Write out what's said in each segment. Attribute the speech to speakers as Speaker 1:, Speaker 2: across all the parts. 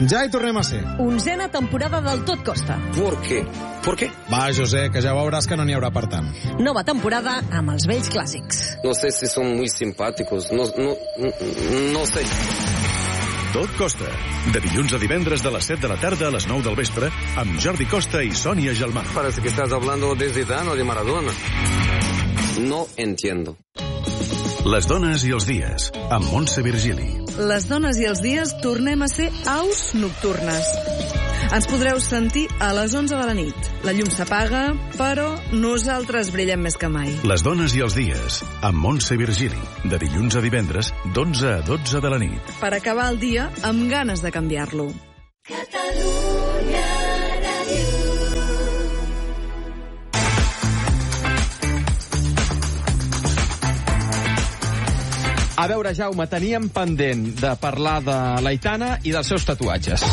Speaker 1: Ja hi tornem a ser.
Speaker 2: 11a temporada del Tot Costa.
Speaker 3: ¿Por qué? ¿Por qué?
Speaker 1: Va, José, que ja veuràs que no n'hi haurà per tant.
Speaker 2: Nova temporada amb els vells clàssics.
Speaker 3: No sé si son muy simpáticos, no sé.
Speaker 4: Tot Costa, de dilluns a divendres de les 7 de la tarda a les 9 del vespre, amb Jordi Costa i Sònia Gelmà.
Speaker 3: Parece que estás hablando de Zidane o de Maradona. No entiendo.
Speaker 4: Les dones i els dies, amb Montse Virgili.
Speaker 5: Les dones i els dies tornem a ser aus nocturnes. Ens podreu sentir a les 11 de la nit. La llum s'apaga, però nosaltres brillem més que mai.
Speaker 4: Les dones i els dies, amb Montse Virgili, de dilluns a divendres, d'11 a 12 de la nit.
Speaker 5: Per acabar el dia amb ganes de canviar-lo.
Speaker 6: Catalunya Ràdio.
Speaker 7: A veure, Jaume, teníem pendent de parlar de l'Aitana i dels seus tatuatges.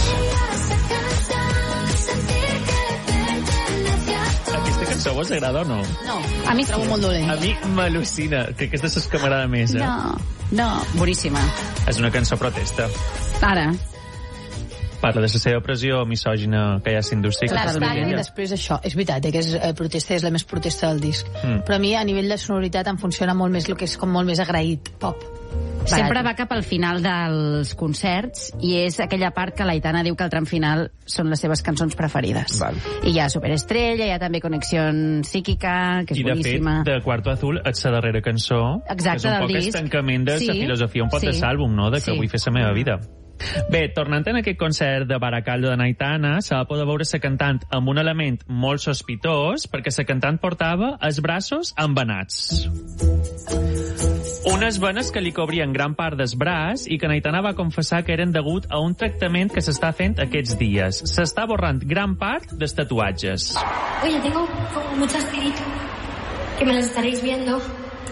Speaker 8: Aquesta cançó vos agrada o no?
Speaker 9: No, a mi trobo molt dolent.
Speaker 8: A mi m'al·lucina, que aquesta és que m'agrada més, eh?
Speaker 9: No, boníssima.
Speaker 8: És una cançó protesta.
Speaker 9: Ara.
Speaker 8: Parla de la seva pressió misògina que hi ha a la indústria.
Speaker 9: Clar, i després això. És veritat, que és protesta, és la més protesta del disc. Però a mi, a nivell de sonoritat, em funciona molt més el que és com molt més agraït, pop.
Speaker 10: Sempre va cap al final dels concerts i és aquella part que l'Aitana diu que al tram final són les seves cançons preferides.
Speaker 7: Val.
Speaker 10: I hi ha Superestrella, hi ha també Connexió Psíquica, que és boníssima.
Speaker 8: I de fet, de Cuarto Azul és la darrera cançó.
Speaker 10: Exacte,
Speaker 8: que és un
Speaker 10: del
Speaker 8: poc
Speaker 10: disc.
Speaker 8: estancament de la filosofia, un poc de l'àlbum, no? De que vull fer la meva vida. Bé, tornant en aquest concert de Baracaldo de n'Aitana, se va poder veure la cantant amb un element molt sospitós, perquè la cantant portava els braços embenats. Unes venes que li cobrien gran part del braç i que n'Aitana va confessar que eren degut a un tractament que s'està fent aquests dies. S'està borrant gran part dels tatuatges.
Speaker 6: Oye, tengo como muchas tiritas que me las estaréis viendo.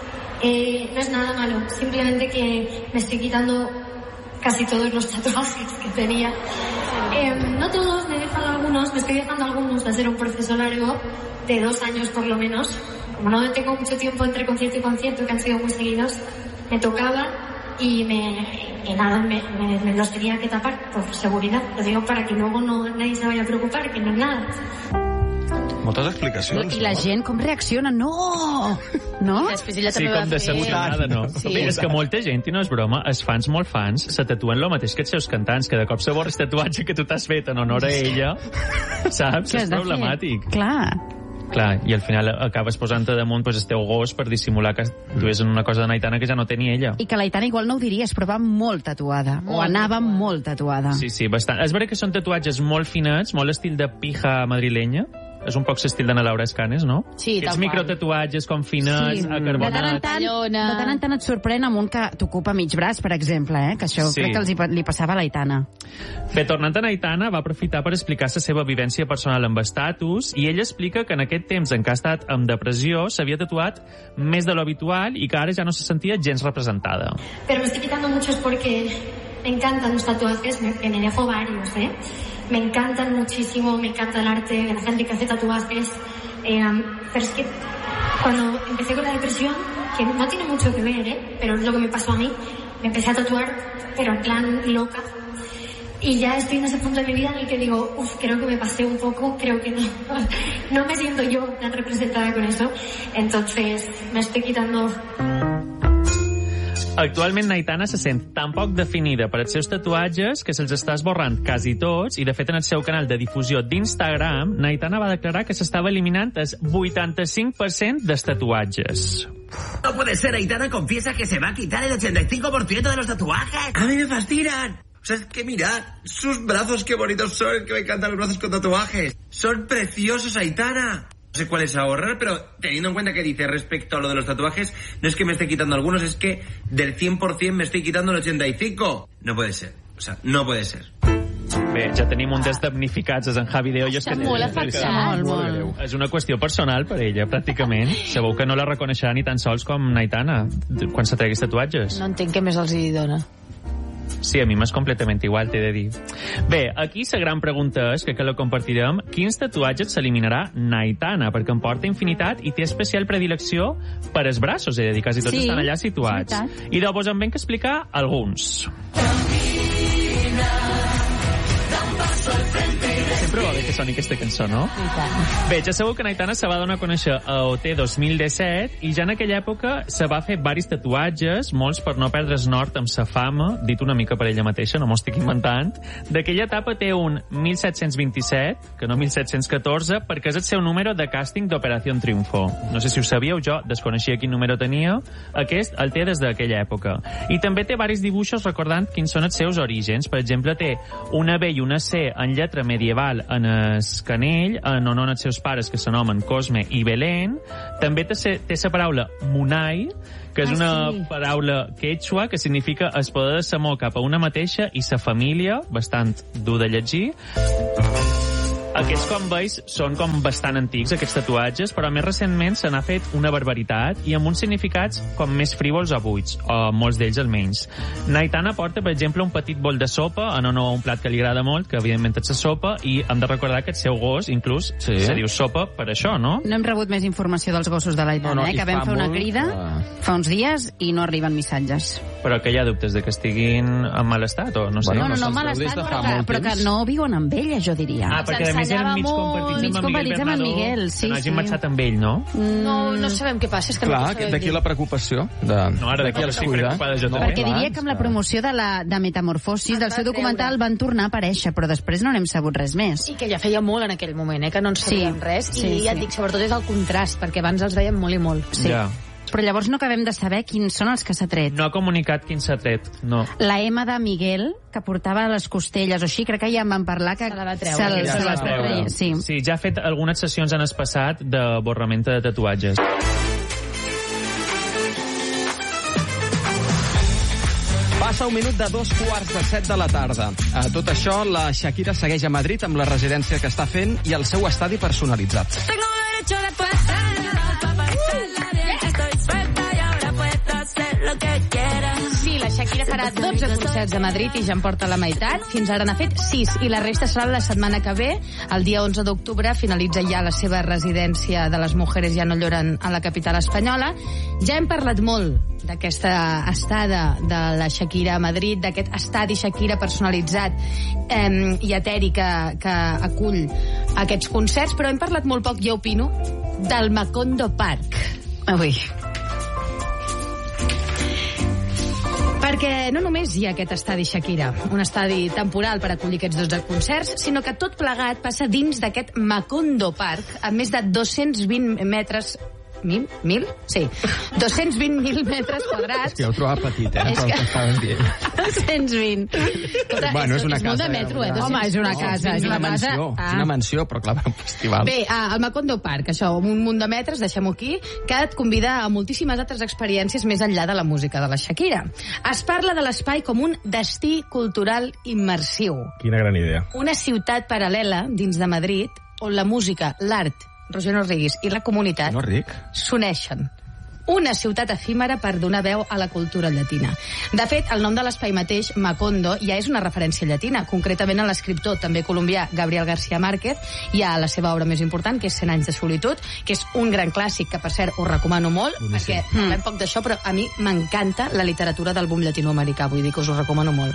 Speaker 6: No es nada malo, simplemente que me estoy quitando casi todos los tatuajes que tenía. No todos, me he dejado algunos, me estoy dejando algunos, va a ser un proceso largo, de 2 años por lo menos. Como no tengo mucho tiempo entre concierto y concierto, que han sido muy seguidos, me tocaba y nada, me los tenía que tapar por seguridad. Lo digo para que luego nadie se vaya a preocupar, que no es nada.
Speaker 7: Moltes explicacions.
Speaker 10: I la gent com reacciona? No! No?
Speaker 9: Després ella
Speaker 8: Sí,
Speaker 9: també
Speaker 8: com de seguretat, no?
Speaker 9: Sí.
Speaker 8: Bé, és que molta gent, i no és broma, els fans molt fans se tatuen el mateix que els seus cantants, que de cop se borra el tatuatge que tu t'has fet en honor a ella, saps? És problemàtic. Clar, i al final acabes posant-te damunt pues, el teu gos per dissimular que dues en una cosa de n'Aitana que ja no tenia ella.
Speaker 10: I que l'Aitana igual no ho diries, però va molt tatuada. O anava molt tatuada.
Speaker 8: Sí, bastant. És veritat que són tatuatges molt finets, molt estil de pija madrilenya. És un poc l'estil d'Anna Laura Escanes, no?
Speaker 9: Sí, tal
Speaker 8: qual. Microtatuatges com finets, acarbonats.
Speaker 10: De tant en tant et sorprèn amb un que t'ocupa mig braç, per exemple, que això crec que li passava a l'Aitana.
Speaker 8: Bé, tornant a n'Aitana, va aprofitar per explicar la seva vivència personal amb estatus i ella explica que en aquest temps en què ha estat amb depressió s'havia tatuat més de lo habitual i que ara ja no se sentia gens representada.
Speaker 6: Pero me estoy quitando muchos porque me encantan los tatuajes, me dejo varios, Me encantan muchísimo, me encanta el arte de la gente que hace tatuajes. Pero es que cuando empecé con la depresión, que no tiene mucho que ver, pero es lo que me pasó a mí, me empecé a tatuar, pero en plan loca. Y ya estoy en ese punto de mi vida en el que digo, creo que me pasé un poco, creo que no me siento yo tan representada con eso. Entonces me estoy quitando...
Speaker 8: Actualment n'Aitana se sent tan poc definida per els seus tatuatges que se'ls està esborrant quasi tots i, de fet, en el seu canal de difusió d'Instagram, n'Aitana va declarar que s'estava eliminant el 85% dels tatuatges.
Speaker 11: No puede ser, Aitana confiesa que se va a quitar el 85% de los tatuajes. A mí me fascinan. O sea, es que mirad, sus brazos qué bonitos son, que me encantan los brazos con tatuajes. Son preciosos, Aitana. No sé cuál es ahorrar, pero teniendo en cuenta que dice respecto a lo de los tatuajes, no es que me esté quitando algunos, es que del 100% me estoy quitando el 85%. No puede ser. O sea, no puede ser.
Speaker 8: Bé, ja tenim un dels damnificats, és en Javi de Hoyos.
Speaker 9: Està molt afectat.
Speaker 8: Molt. És una qüestió personal per ella, pràcticament. Sabeu que no la reconeixerà ni tan sols com n'Aitana, quan se treguis tatuatges.
Speaker 9: No entenc què més els hi dona.
Speaker 8: Sí, a mi m'és completament igual, t'he de dir. Bé, aquí la gran pregunta és, que la compartirem, quins tatuatges s'eliminarà n'Aitana? Perquè en porta infinitat i té especial predilecció per els braços, és a dir, quasi tots estan allà situats. I llavors en vam que explicar alguns. soni aquesta cançó, no? Bé, ja sabeu que Aitana se va donar a conèixer a OT 2017 i ja en aquella època se va fer varis tatuatges, molts per no perdre's nord amb sa fama, dit una mica per ella mateixa, no m'ho estic inventant. D'aquella etapa té un 1727, que no 1714, perquè és el seu número de càsting d'Operació Triunfo. No sé si ho sabíeu, jo desconeixia quin número tenia. Aquest el té des d'aquella època. I també té varis dibuixos recordant quins són els seus orígens. Per exemple, té una B i una C en lletra medieval en el canell, en honor als seus pares, que s'anomen Cosme i Belén. També té la paraula Munai, que és una paraula quechua que significa el poder de l'amor cap a una mateixa i sa família, bastant dur de llegir. Aquests, com veus, són com bastant antics, aquests tatuatges, però més recentment se n'ha fet una barbaritat i amb uns significats com més frívols o buits, o molts d'ells almenys. Aitana porta, per exemple, un petit bol de sopa en honor a un plat que li agrada molt, que evidentment és la sopa, i hem de recordar que el seu gos, inclús, se diu sopa per això, no?
Speaker 10: No hem rebut més informació dels gossos de l'Aitana, que vam fer una crida fa uns dies i no arriben missatges.
Speaker 8: Però que hi ha dubtes de que estiguin en mal estat, o no sé?
Speaker 10: No en mal estat, però que no viuen amb ella, jo diria.
Speaker 8: Perquè a més eren mig compartits amb en Miguel, que n'hagin marxat amb ell, no?
Speaker 9: No sabem què passa, és que no ho sabem.
Speaker 7: D'aquí la preocupació.
Speaker 8: No, ara d'aquí estic preocupada jo també.
Speaker 10: Perquè diria que amb la promoció de Metamorfosis del seu documental van tornar a aparèixer, però després no n'hem sabut res més.
Speaker 9: I que ja feia molt en aquell moment, que no ens sabíem res. I ja et dic, sobretot és el contrast, perquè abans els veiem molt i molt.
Speaker 10: Sí. Però llavors no acabem de saber quins són els que s'ha tret.
Speaker 8: No ha comunicat quins s'ha tret, no.
Speaker 10: La M de Miguel, que portava les costelles o així, crec que ja en van parlar, que
Speaker 9: se la va treure.
Speaker 10: Se la va treure.
Speaker 8: Sí, ja ha fet algunes sessions en el passat de borrament de tatuatges.
Speaker 7: Passa un minut de 7:15 de la tarda. A tot això, la Shakira segueix a Madrid amb la residència que està fent i el seu estadi personalitzat.
Speaker 12: Tengo derecho de
Speaker 9: Sí, la Shakira farà 12 concerts a Madrid i ja en porta la meitat. Fins ara n'ha fet 6 i la resta serà la setmana que ve. El dia 11 d'octubre finalitza ja la seva residència de les Mujeres Ja No Lloran a la capital espanyola. Ja hem parlat molt d'aquesta estada de la Shakira a Madrid, d'aquest estadi Shakira personalitzat i etèric que acull aquests concerts, però hem parlat molt poc, jo opino, del Macondo Park.
Speaker 10: Avui.
Speaker 9: Perquè no només hi ha aquest estadi Shakira, un estadi temporal per acollir aquests 12 concerts, sinó que tot plegat passa dins d'aquest Macondo Park, amb més de 220 metres... Mil? Sí. 220.000 metres quadrats.
Speaker 7: És que ja ho trobava petit, però el que estaven dient.
Speaker 9: 220.
Speaker 7: Bueno, és una casa.
Speaker 9: És molt de metro,
Speaker 10: Home, és una casa.
Speaker 7: És una mansió, és una mansió, però clar, un festival.
Speaker 9: Bé, al Macondo Park, això, un munt de metres, deixem-ho aquí, que et convida a moltíssimes altres experiències més enllà de la música de la Shakira. Es parla de l'espai com un destí cultural immersiu.
Speaker 1: Quina gran idea.
Speaker 9: Una ciutat paral·lela dins de Madrid on la música, l'art, Roger Norriguis i la comunitat s'uneixen. Una ciutat efímera per donar veu a la cultura llatina. De fet, el nom de l'espai mateix, Macondo, ja és una referència llatina, concretament a l'escriptor també colombià Gabriel García Márquez i a la seva obra més important, que és 100 anys de solitud, que és un gran clàssic que, per cert, us recomano molt, perquè parlem poc d'això, però a mi m'encanta la literatura del boom llatinoamericà, vull dir que us ho recomano molt.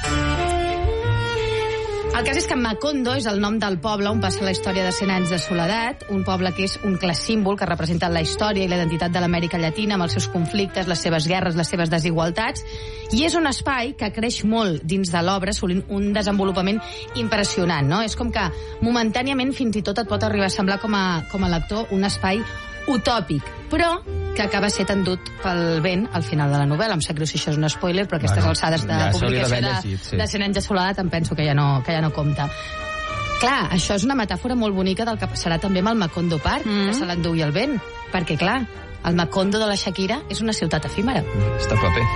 Speaker 9: El cas és que Macondo és el nom del poble on passa la història de 100 anys de soledat, un poble que és un clar símbol que representa la història i la identitat de l'Amèrica Llatina amb els seus conflictes, les seves guerres, les seves desigualtats, i és un espai que creix molt dins de l'obra, assolint un desenvolupament impressionant, no? És com que momentàniament fins i tot et pot arribar a semblar com a lector un espai utòpic, però que acaba sent endut pel vent al final de la novel·la. Em sap greu si això és un spoiler, però aquestes alçades de publicació de 100 anys de soledat em penso que ja no compta. Clar, això és una metàfora molt bonica del que passarà també amb el Macondo Park, que se l'endugui el vent, perquè clar, el Macondo de la Shakira és una ciutat efímera.
Speaker 7: Està paper.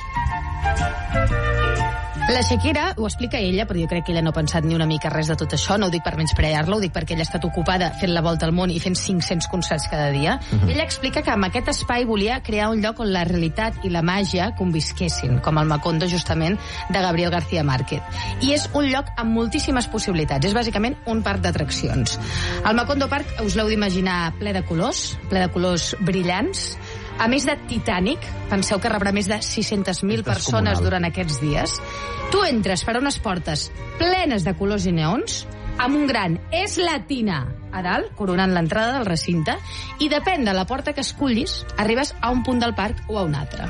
Speaker 9: La Shakira ho explica ella, però jo crec que ella no ha pensat ni una mica res de tot això. No ho dic per menysprear-la, ho dic perquè ella ha estat ocupada fent la volta al món i fent 500 concerts cada dia. Ella explica que amb aquest espai volia crear un lloc on la realitat i la màgia convisquessin, com el Macondo, justament, de Gabriel García Márquez. I és un lloc amb moltíssimes possibilitats. És bàsicament un parc d'atraccions. El Macondo Park us l'heu d'imaginar ple de colors brillants. A més de Titanic, penseu que rebrà més de 600.000 persones durant aquests dies. Tu entres per unes portes plenes de colors i neons, amb un gran "és latina" a dalt, coronant l'entrada del recinte, i depèn de la porta que escollis, arribes a un punt del parc o a un altre.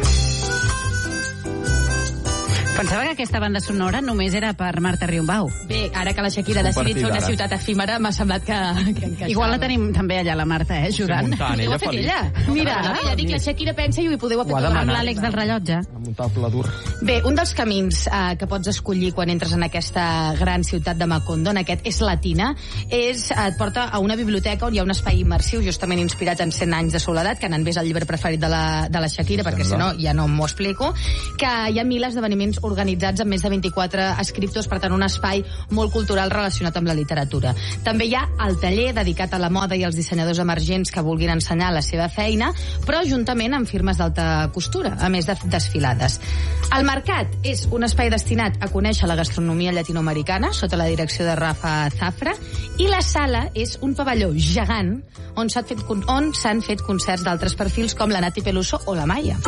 Speaker 10: Pensava que aquesta banda sonora només era per Marta Riumbau.
Speaker 9: Bé, ara que la Shakira ha decidit fer una ciutat efímera, m'ha semblat que encaixava.
Speaker 10: Igual la tenim també allà, la Marta, ajudant.
Speaker 9: Ho ha fet ella. Mira, ja dic, la Shakira pensa i ho podeu fer tot
Speaker 10: amb l'Àlex del rellotge.
Speaker 7: Amb un table dur.
Speaker 9: Bé, un dels camins que pots escollir quan entres en aquesta gran ciutat de Macondo, en aquest És Latina, et porta a una biblioteca on hi ha un espai immersiu justament inspirat en 100 anys de soledat, que anant bé és el llibre preferit de la Shakira, perquè si no ja no m'ho explico, que hi ha milers d'esdeveniments organitzats amb més de 24 escriptors, per tant un espai molt cultural relacionat amb la literatura. També hi ha el taller dedicat a la moda i als dissenyadors emergents que vulguin ensenyar la seva feina, però juntament amb firmes d'alta costura, a més de desfilades. El mercat és un espai destinat a conèixer la gastronomia llatinoamericana sota la direcció de Rafa Zafra, i la sala és un pavelló gegant on s'han fet concerts d'altres perfils com la Nati Peluso o la Maia.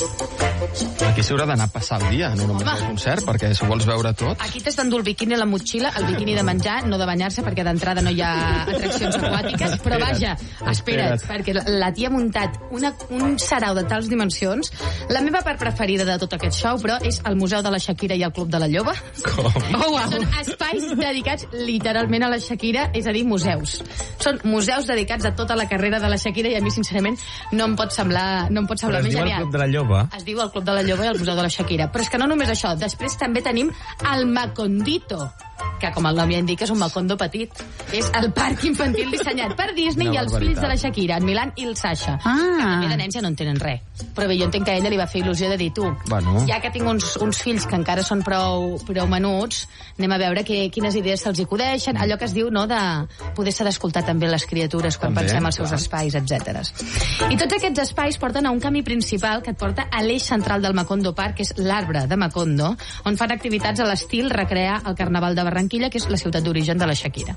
Speaker 7: Aquí s'haurà d'anar a passar el dia, no només al concert, perquè si ho vols veure tot...
Speaker 9: Aquí t'has d'endur el biquini a la motxilla, el biquini de menjar, no de banyar-se, perquè d'entrada no hi ha atraccions aquàtiques, però vaja, espera't, perquè la tia ha muntat un sarau de tals dimensions. La meva part preferida de tot aquest show, però, és el Museu de la Shakira i el Club de la Lloba.
Speaker 7: Com?
Speaker 9: Oh, wow. Són espais dedicats literalment a la Shakira, és a dir, museus. Són museus dedicats a tota la carrera de la Shakira, i a mi, sincerament, no em pot semblar més genial.
Speaker 1: Es diu el Club de la Lloba?
Speaker 9: Es diu el Club de la Lloba i el Museu de la Shakira. Però és que no només això, després també tenim el Macondito, que com el nom ja indica és un Macondo petit. És el parc infantil dissenyat per Disney i els fills de la Shakira, en Milan i el Sasha. Que també de nens ja no entenen res. Però bé, jo entenc que a ella li va fer il·lusió de dir, tu, ja que tinc uns fills que encara són prou menuts, anem a veure quines idees se'ls acudeixen, allò que es diu, no?, de poder ser d'escoltar també les criatures quan pensem als seus espais, etc. I tots aquests espais porten a un camí principal que et porta a l'eix central del Macondo Park, que és l'Arbre de Macondo, on fan activitats a l'estil recrear el Carnaval de Barranquilla, que és la ciutat d'origen de la Shakira.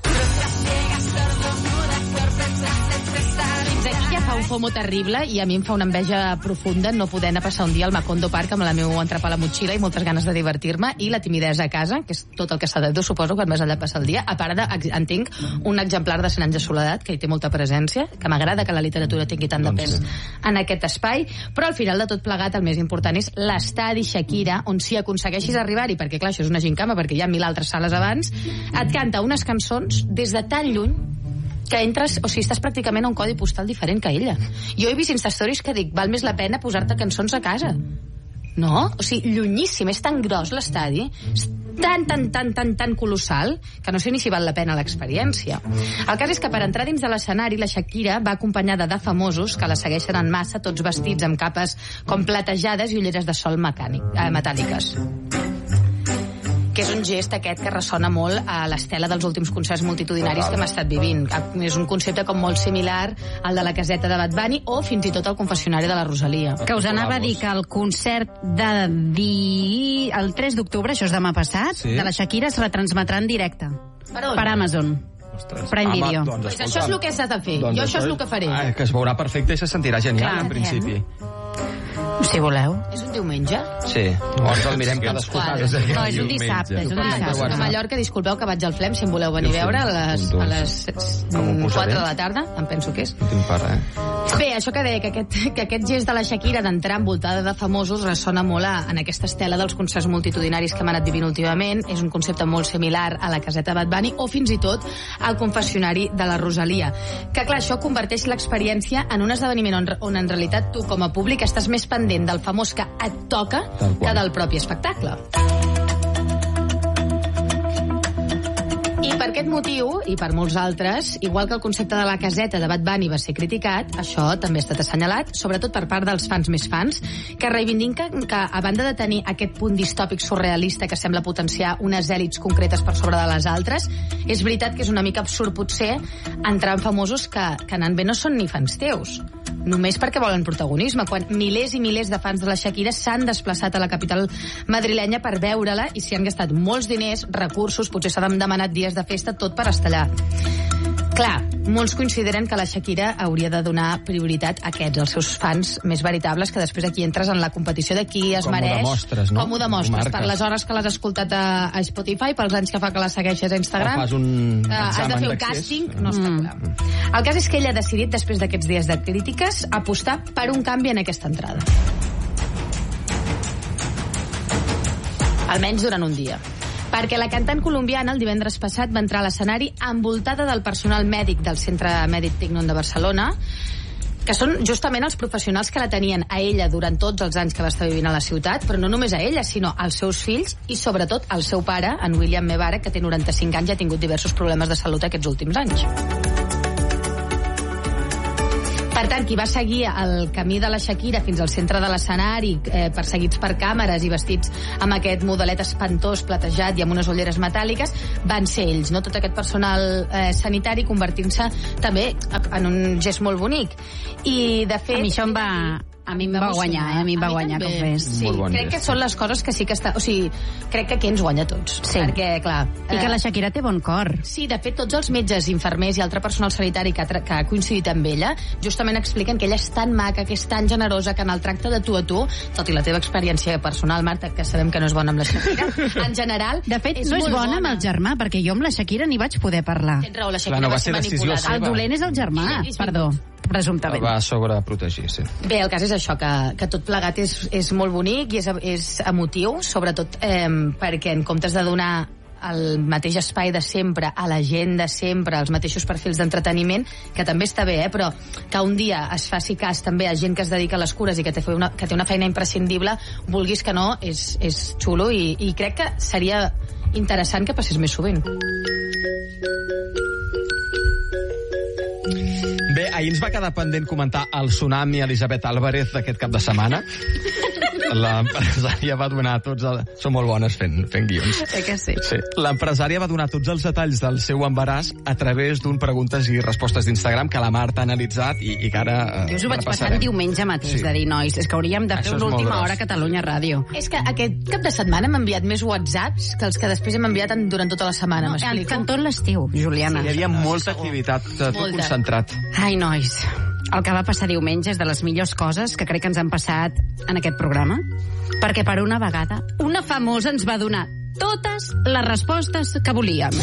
Speaker 9: Fins aquí ja fa un FOMO terrible i a mi em fa una enveja profunda no poder anar a passar un dia al Macondo Park amb la meu entrepà a la motxilla i moltes ganes de divertir-me, i la timidesa a casa, que és tot el que s'ha de dur, suposo, quan vas allà a passar el dia, a part entenc un exemplar de 100 anys de soledat, que hi té molta presència, que m'agrada que la literatura tingui tant de pes en aquest espai, però al final de tot plegat el més important és l'estadi Shakira, on si aconsegueixis arribar-hi, perquè clar, això és una gincama, perquè hi ha 1000 altres sales abans, et canta unes cançons des de tan lluny que entres, o sigui, estàs pràcticament a un codi postal diferent que ella. Jo he vist Instastories que dic, val més la pena posar-te cançons a casa. No? O sigui, llunyíssim, és tan gros l'estadi, és tan colossal, que no sé ni si val la pena l'experiència. El cas és que per entrar dins de l'escenari, la Shakira va acompanyada de famosos que la segueixen en massa, tots vestits amb capes com platejades i ulleres de sol metàl·liques. Que és un gest aquest que ressona molt a l'estela dels últims concerts multitudinaris que hem estat vivint. És un concepte com molt similar al de la caseta de Bad Bunny o fins i tot al confessionari de la Rosalia.
Speaker 10: Que us anava a dir que el concert el 3 d'octubre, això és demà passat, de la Shakira es retransmetrà en directe per Amazon. Prime Video.
Speaker 9: Doncs això és el que has de fer. Jo això és el que faré.
Speaker 7: Que es veurà perfecte i se sentirà genial, en principi.
Speaker 10: Si voleu.
Speaker 9: És un diumenge?
Speaker 7: Sí. Llavors el mirem cadascú.
Speaker 10: No, és un dissabte.
Speaker 9: A Mallorca, disculpeu que vaig al Flem, si em voleu venir a veure a les 4 de la tarda, em penso que és.
Speaker 7: No tinc part,
Speaker 9: Bé, això que deia, que aquest gest de la Shakira d'entrar envoltada de famosos ressona molt en aquesta estela dels concerts multitudinaris que hem anat vivint últimament. És un concepte molt similar a la caseta Bad Bunny o fins i tot al confessionari de la Rosalia. Que clar, això converteix l'experiència en un esdeveniment on en realitat tu com a públic estàs més pendent del famós que et toca que del propi espectacle. I per aquest motiu, i per molts altres, igual que el concepte de la caseta de Bad Bunny va ser criticat, això també ha estat assenyalat, sobretot per part dels fans més fans, que reivindiquen que, a banda de tenir aquest punt distòpic surrealista que sembla potenciar unes èlits concretes per sobre de les altres, és veritat que és una mica absurd, potser, entrar en famosos que anant bé no són ni fans teus. Només perquè volen protagonisme, quan milers i milers de fans de la Shakira s'han desplaçat a la capital madrilenya per veure-la i s'hi han gastat molts diners, recursos, potser s'han demanat dies de festa, tot per estar allà. Clar, molts consideren que la Shakira hauria de donar prioritat a aquests, els seus fans més veritables, que després aquí entres en la competició de qui es mereix.
Speaker 7: Com ho demostres, no?
Speaker 9: Com ho demostres, per les hores que l'has escoltat a Spotify, pels anys que fa que la segueixes a Instagram.
Speaker 7: O fas un
Speaker 9: has de fer un càsting, no està clar. El cas és que ell ha decidit, després d'aquests dies de crítiques, apostar per un canvi en aquesta entrada. Almenys durant un dia. Perquè la cantant colombiana el divendres passat va entrar a l'escenari envoltada del personal mèdic del Centre Mèdic Tignon de Barcelona, que són justament els professionals que la tenien a ella durant tots els anys que va estar vivint a la ciutat, però no només a ella, sinó als seus fills i sobretot al seu pare, en William Mebarek, que té 95 anys i ha tingut diversos problemes de salut aquests últims anys. Per tant, qui va seguir el camí de la Shakira fins al centre de l'escenari, perseguits per càmeres i vestits amb aquest modelet espantós, platejat i amb unes ulleres metàl·liques, van ser ells, no? Tot aquest personal sanitari convertint-se també en un gest molt bonic. I, de fet...
Speaker 10: A mi em va guanyar, a mi em va guanyar com fes.
Speaker 9: Sí, crec que són les coses que sí que està... O sigui, crec que aquí ens guanya tots.
Speaker 10: Sí.
Speaker 9: Perquè, clar...
Speaker 10: I que la Shakira té bon cor.
Speaker 9: Sí, de fet, tots els metges, infermers i altre personal sanitari que ha coincidit amb ella, justament expliquen que ella és tan maca, que és tan generosa, que en el tracte de tu a tu, tot i la teva experiència personal, Marta, que sabem que no és bona amb la Shakira, en general...
Speaker 10: De fet, no és bona amb el germà, perquè jo amb la Shakira ni vaig poder parlar.
Speaker 9: Tens raó, la Shakira va ser manipulada.
Speaker 10: El dolent és el germà, perdó. Presumptament.
Speaker 7: Va sobreprotegir, sí.
Speaker 9: Bé, el cas és això, que tot plegat és molt bonic i és emotiu, sobretot perquè en comptes de donar el mateix espai de sempre, a la gent de sempre, els mateixos perfils d'entreteniment, que també està bé, però que un dia es faci cas també a gent que es dedica a les cures i que té una feina imprescindible, vulguis que no, és xulo i crec que seria interessant que passés més sovint.
Speaker 7: Bé, ahir ens va quedar pendent comentar el tsunami Elisabet Álvarez d'aquest cap de setmana. L'empresària va donar tots... Són molt bones fent guions.
Speaker 10: Que sí.
Speaker 7: Sí. L'empresària va donar tots els detalls del seu embaràs a través d'un preguntes i respostes d'Instagram que la Marta ha analitzat i que ara
Speaker 10: jo us ho vaig passar diumenge mateix, de dir, nois, és que hauríem de fer l'última hora a Catalunya Ràdio.
Speaker 9: És que aquest cap de setmana hem enviat més WhatsApps que els que després hem enviat durant tota la setmana, m'explico?
Speaker 10: Que en tot l'estiu, Juliana.
Speaker 7: Sí, hi havia molta activitat, tot concentrat.
Speaker 10: Ai, nois, el que va passar diumenge és de les millors coses que crec que ens han passat en aquest programa, perquè per una vegada una famosa ens va donar totes les respostes que volíem.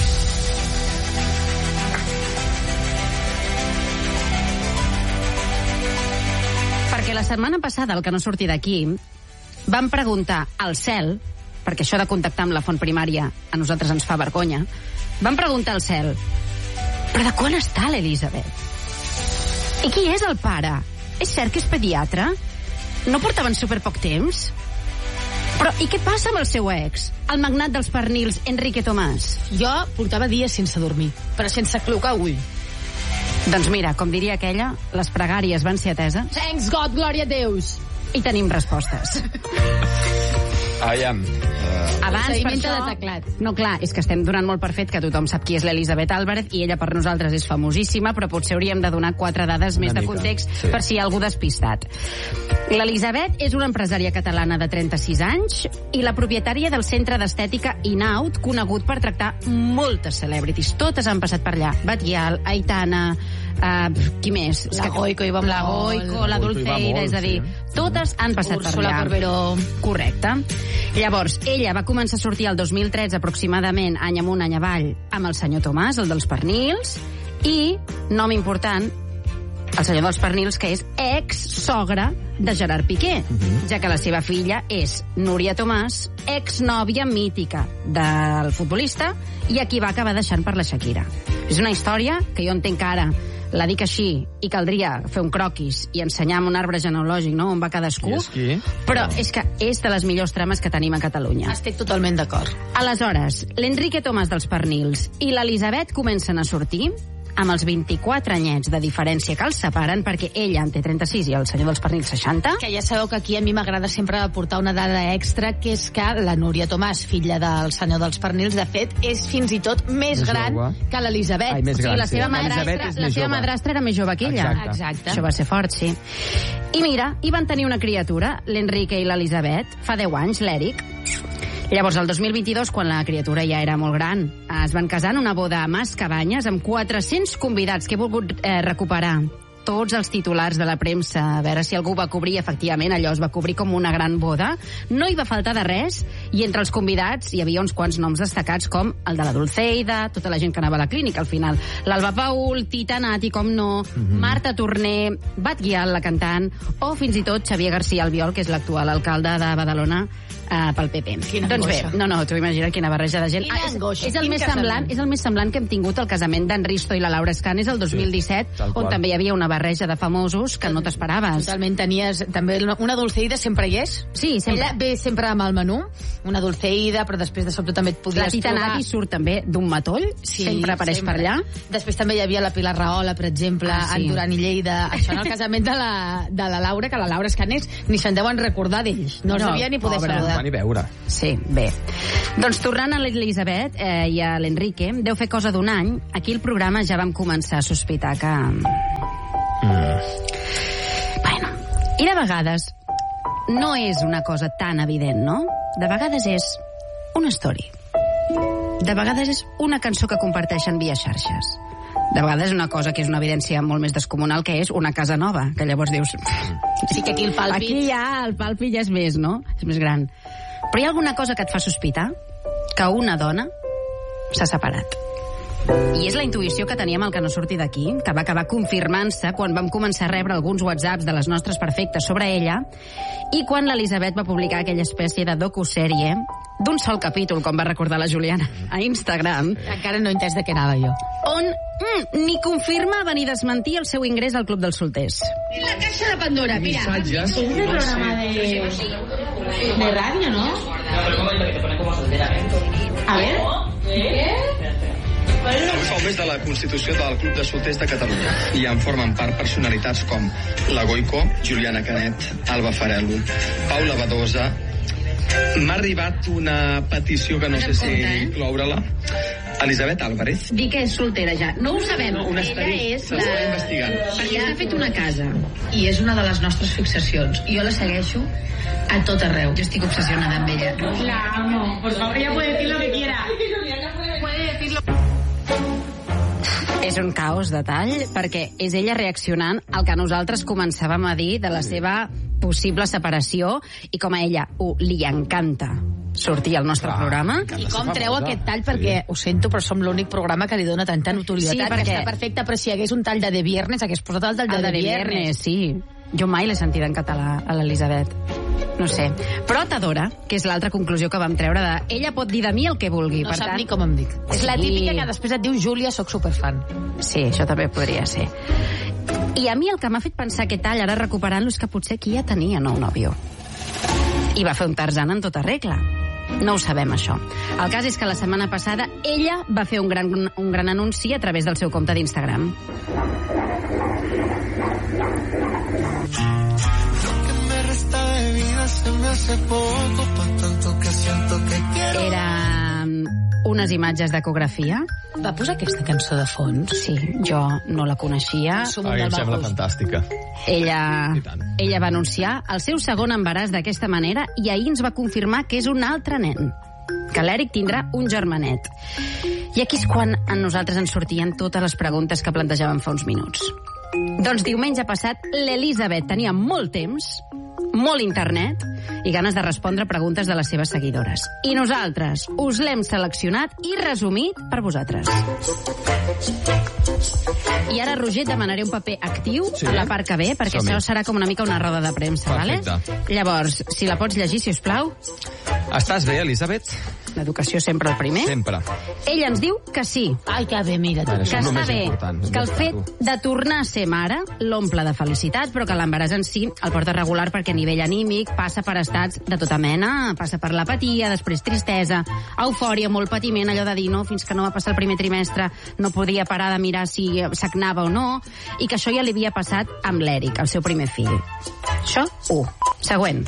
Speaker 10: Perquè la setmana passada, el que no surti d'aquí, vam preguntar al cel, perquè això de contactar amb la font primària a nosaltres ens fa vergonya, vam preguntar al cel, però de quan està l'Elisabet? I qui és el pare? És cert que és pediatre? No portaven superpoc temps? Però i què passa amb el seu ex? El magnat dels pernils, Enrique Tomàs?
Speaker 9: Jo portava dies sense dormir, però sense clocar ull.
Speaker 10: Doncs mira, com diria aquella, les pregàries van ser ateses.
Speaker 9: Thanks God, glòria a Déus.
Speaker 10: I tenim respostes.
Speaker 7: Aviam.
Speaker 10: Abans, per això...
Speaker 9: de teclat.
Speaker 10: No, clar, és que estem donant molt per fet que tothom sap qui és l'Elisabet Álvarez i ella per nosaltres és famosíssima, però potser hauríem de donar 4 dades més de context per si hi ha algú despistat. L'Elisabet és una empresària catalana de 36 anys i la propietària del centre d'estètica Inaud, conegut per tractar moltes celebrities. Totes han passat per allà. Batial, Aitana, qui més?
Speaker 9: La Goico, Iván
Speaker 10: la Goico, la Dulceida, és a dir, totes han passat per allà.
Speaker 9: Úrsula Corberó.
Speaker 10: Correcte. Llavors, ella va començar a sortir el 2013 aproximadament, any amunt, any avall, amb el senyor Tomàs, el dels pernils, i, nom important, el senyor dels pernils, que és ex-sogra de Gerard Piqué, ja que la seva filla és Núria Tomàs, ex-nòvia mítica del futbolista, i a qui va acabar deixant per la Shakira. És una història que jo entenc que ara la dic així i caldria fer un croquis i ensenyar amb un arbre genealògic, no?, on va cadascú, però és que és de les millors trames que tenim a Catalunya.
Speaker 9: Estic totalment d'acord.
Speaker 10: Aleshores, l'Enrique Tomàs dels pernils i l'Elisabet comencen a sortir amb els 24 anyets de diferència que els separen, perquè ella en té 36 i el senyor dels pernils 60.
Speaker 9: Que ja sabeu que aquí a mi m'agrada sempre aportar una dada extra, que és que la Núria Tomàs, filla del senyor dels pernils, de fet, és fins i tot més gran que l'Elisabet.
Speaker 10: Ai, més gran, la seva madrastra era més jove que ella.
Speaker 9: Exacte.
Speaker 10: Això va ser fort, sí. I mira, hi van tenir una criatura, l'Enrique i l'Elisabet, fa 10 anys, l'Eric. Llavors, el 2022, quan la criatura ja era molt gran, es van casar en una boda a Mascabanyes amb 400 convidats, que he volgut recuperar tots els titulars de la premsa, a veure si algú va cobrir, efectivament, allò es va cobrir com una gran boda. No hi va faltar de res, i entre els convidats hi havia uns quants noms destacats, com el de la Dulceida, tota la gent que anava a la clínica al final, l'Alba Paul, Tita Nati, com no, Marta Torner, Bat Guial, la cantant, o fins i tot Xavier García Albiol, que és l'actual alcalde de Badalona, pel PP. Doncs bé, t'ho imagina't quina barreja de gent. És el més semblant que hem tingut el casament d'en Risto i la Laura Escanes el 2017, on també hi havia una barreja de famosos que no t'esperaves.
Speaker 9: Totalment, tenies també una Dulceida, sempre hi és.
Speaker 10: Sí, sempre.
Speaker 9: Ella ve sempre amb el menú, una Dulceida, però després de sobte també et podies
Speaker 10: trobar... La Tita Nati surt també d'un matoll, sempre apareix per allà.
Speaker 9: Després també hi havia la Pilar Rahola, per exemple, en Duran i Lleida. Això en el casament de la Laura, que la Laura Escanes ni se'n deuen recordar d'ells. No els havia ni poder saludar.
Speaker 7: Ni veure.
Speaker 10: Sí, bé. Doncs tornant a l'Elisabet i a l'Enrique, deu fer cosa d'un any, aquí al programa ja vam començar a sospitar que... Bueno, i de vegades no és una cosa tan evident, no? De vegades és una story. De vegades és una cançó que comparteixen via xarxes. De vegades és una cosa que és una evidència molt més descomunal, que és una casa nova, que llavors dius...
Speaker 9: Sí que aquí el pàlpit...
Speaker 10: Aquí ja el pàlpit ja és més, no? És més gran. Però hi ha alguna cosa que et fa sospitar que una dona s'ha separat. I és la intuïció que teníem al Que no surti d'aquí, que va acabar confirmant-se quan vam començar a rebre alguns whatsapps de les nostres perfectes sobre ella, i quan l'Elisabet va publicar aquella espècie de docusèrie d'un sol capítol, com va recordar la Juliana, a Instagram.
Speaker 9: Encara no he entès de què anava jo.
Speaker 10: On ni confirmava ni desmentia el seu ingrés al Club dels Solters.
Speaker 9: La caixa de Pandora, mira.
Speaker 12: Missatges.
Speaker 9: És un programa de ràdio, ¿no? A ver.
Speaker 12: Avui fa un mes de la constitució del Club de Solters de Catalunya i en formen part personalitats com la Goico, Juliana Canet, Alba Farello, Paula Badosa. M'ha arribat una petició que no sé si incloure-la. Elisabet Álvarez.
Speaker 9: Di que és soltera ja. No ho sabem. Ella és la...
Speaker 12: investigant.
Speaker 9: Perquè s'ha fet una casa i és una de les nostres fixacions. I jo la segueixo a tot arreu. Jo estic obsessionada amb ella.
Speaker 13: La amo. Por favor, ella puede decir lo que quiera. Puede decirlo.
Speaker 10: És un caos de tall, perquè és ella reaccionant al que nosaltres començàvem a dir de la seva possible separació, i com a ella li encanta sortir al nostre programa.
Speaker 9: I com treu aquest tall, perquè ho sento, però som l'únic programa que li dona tanta notorietat,
Speaker 10: sí, perquè...
Speaker 9: que està perfecte, però si hi hagués un tall de Viernes, hagués posat el tall de Viernes.
Speaker 10: Sí. Jo mai l'he sentit en català, a l'Elisabet. No sé. Però t'adora, que és l'altra conclusió que vam treure de... Ella pot dir de mi el que vulgui.
Speaker 9: No
Speaker 10: per
Speaker 9: sap
Speaker 10: tant...
Speaker 9: ni com em dic. És la típica que després et diu Júlia, soc superfan.
Speaker 10: Sí, això també podria ser. I a mi el que m'ha fet pensar aquest tall, ara recuperant-lo, és que potser aquí ja tenia nou nòvio. I va fer un Tarzan en tota regla. No ho sabem, això. El cas és que la setmana passada ella va fer un gran anunci a través del seu compte d'Instagram. Era unes imatges d'ecografia.
Speaker 9: Va posar aquesta cançó de fons?
Speaker 10: Sí, jo no la coneixia.
Speaker 7: Em sembla fantàstica.
Speaker 10: Ella va anunciar el seu segon embaràs d'aquesta manera i ahir ens va confirmar que és un altre nen, que l'Eric tindrà un germanet. I aquí és quan a nosaltres ens sortien totes les preguntes que plantejàvem fa uns minuts. Doncs diumenge passat l'Elisabet tenia molt temps, molt internet i ganes de respondre preguntes de les seves seguidores. I nosaltres us l'hem seleccionat i resumit per vosaltres. I ara, Roger, et demanaré un paper actiu a la part que ve, perquè això serà com una mica una roda de premsa, vale? Llavors, si la pots llegir, si us plau.
Speaker 7: Estàs bé, Elisabet?
Speaker 10: L'educació sempre el primer.
Speaker 7: Sempre.
Speaker 10: Ella ens diu que sí.
Speaker 9: Ai, que bé, mira.
Speaker 10: Que està bé, que el fet de tornar a ser mare l'omple de felicitat, però que l'embaràs en si el porta regular perquè a nivell anímic passa per estats de tota mena, passa per l'apatia, després tristesa, eufòria, molt patiment, allò de dir no, fins que no va passar el primer trimestre no podia parar de mirar si s'agnava o no, i que això ja li havia passat amb l'Eric, el seu primer fill. Això, 1. Següent.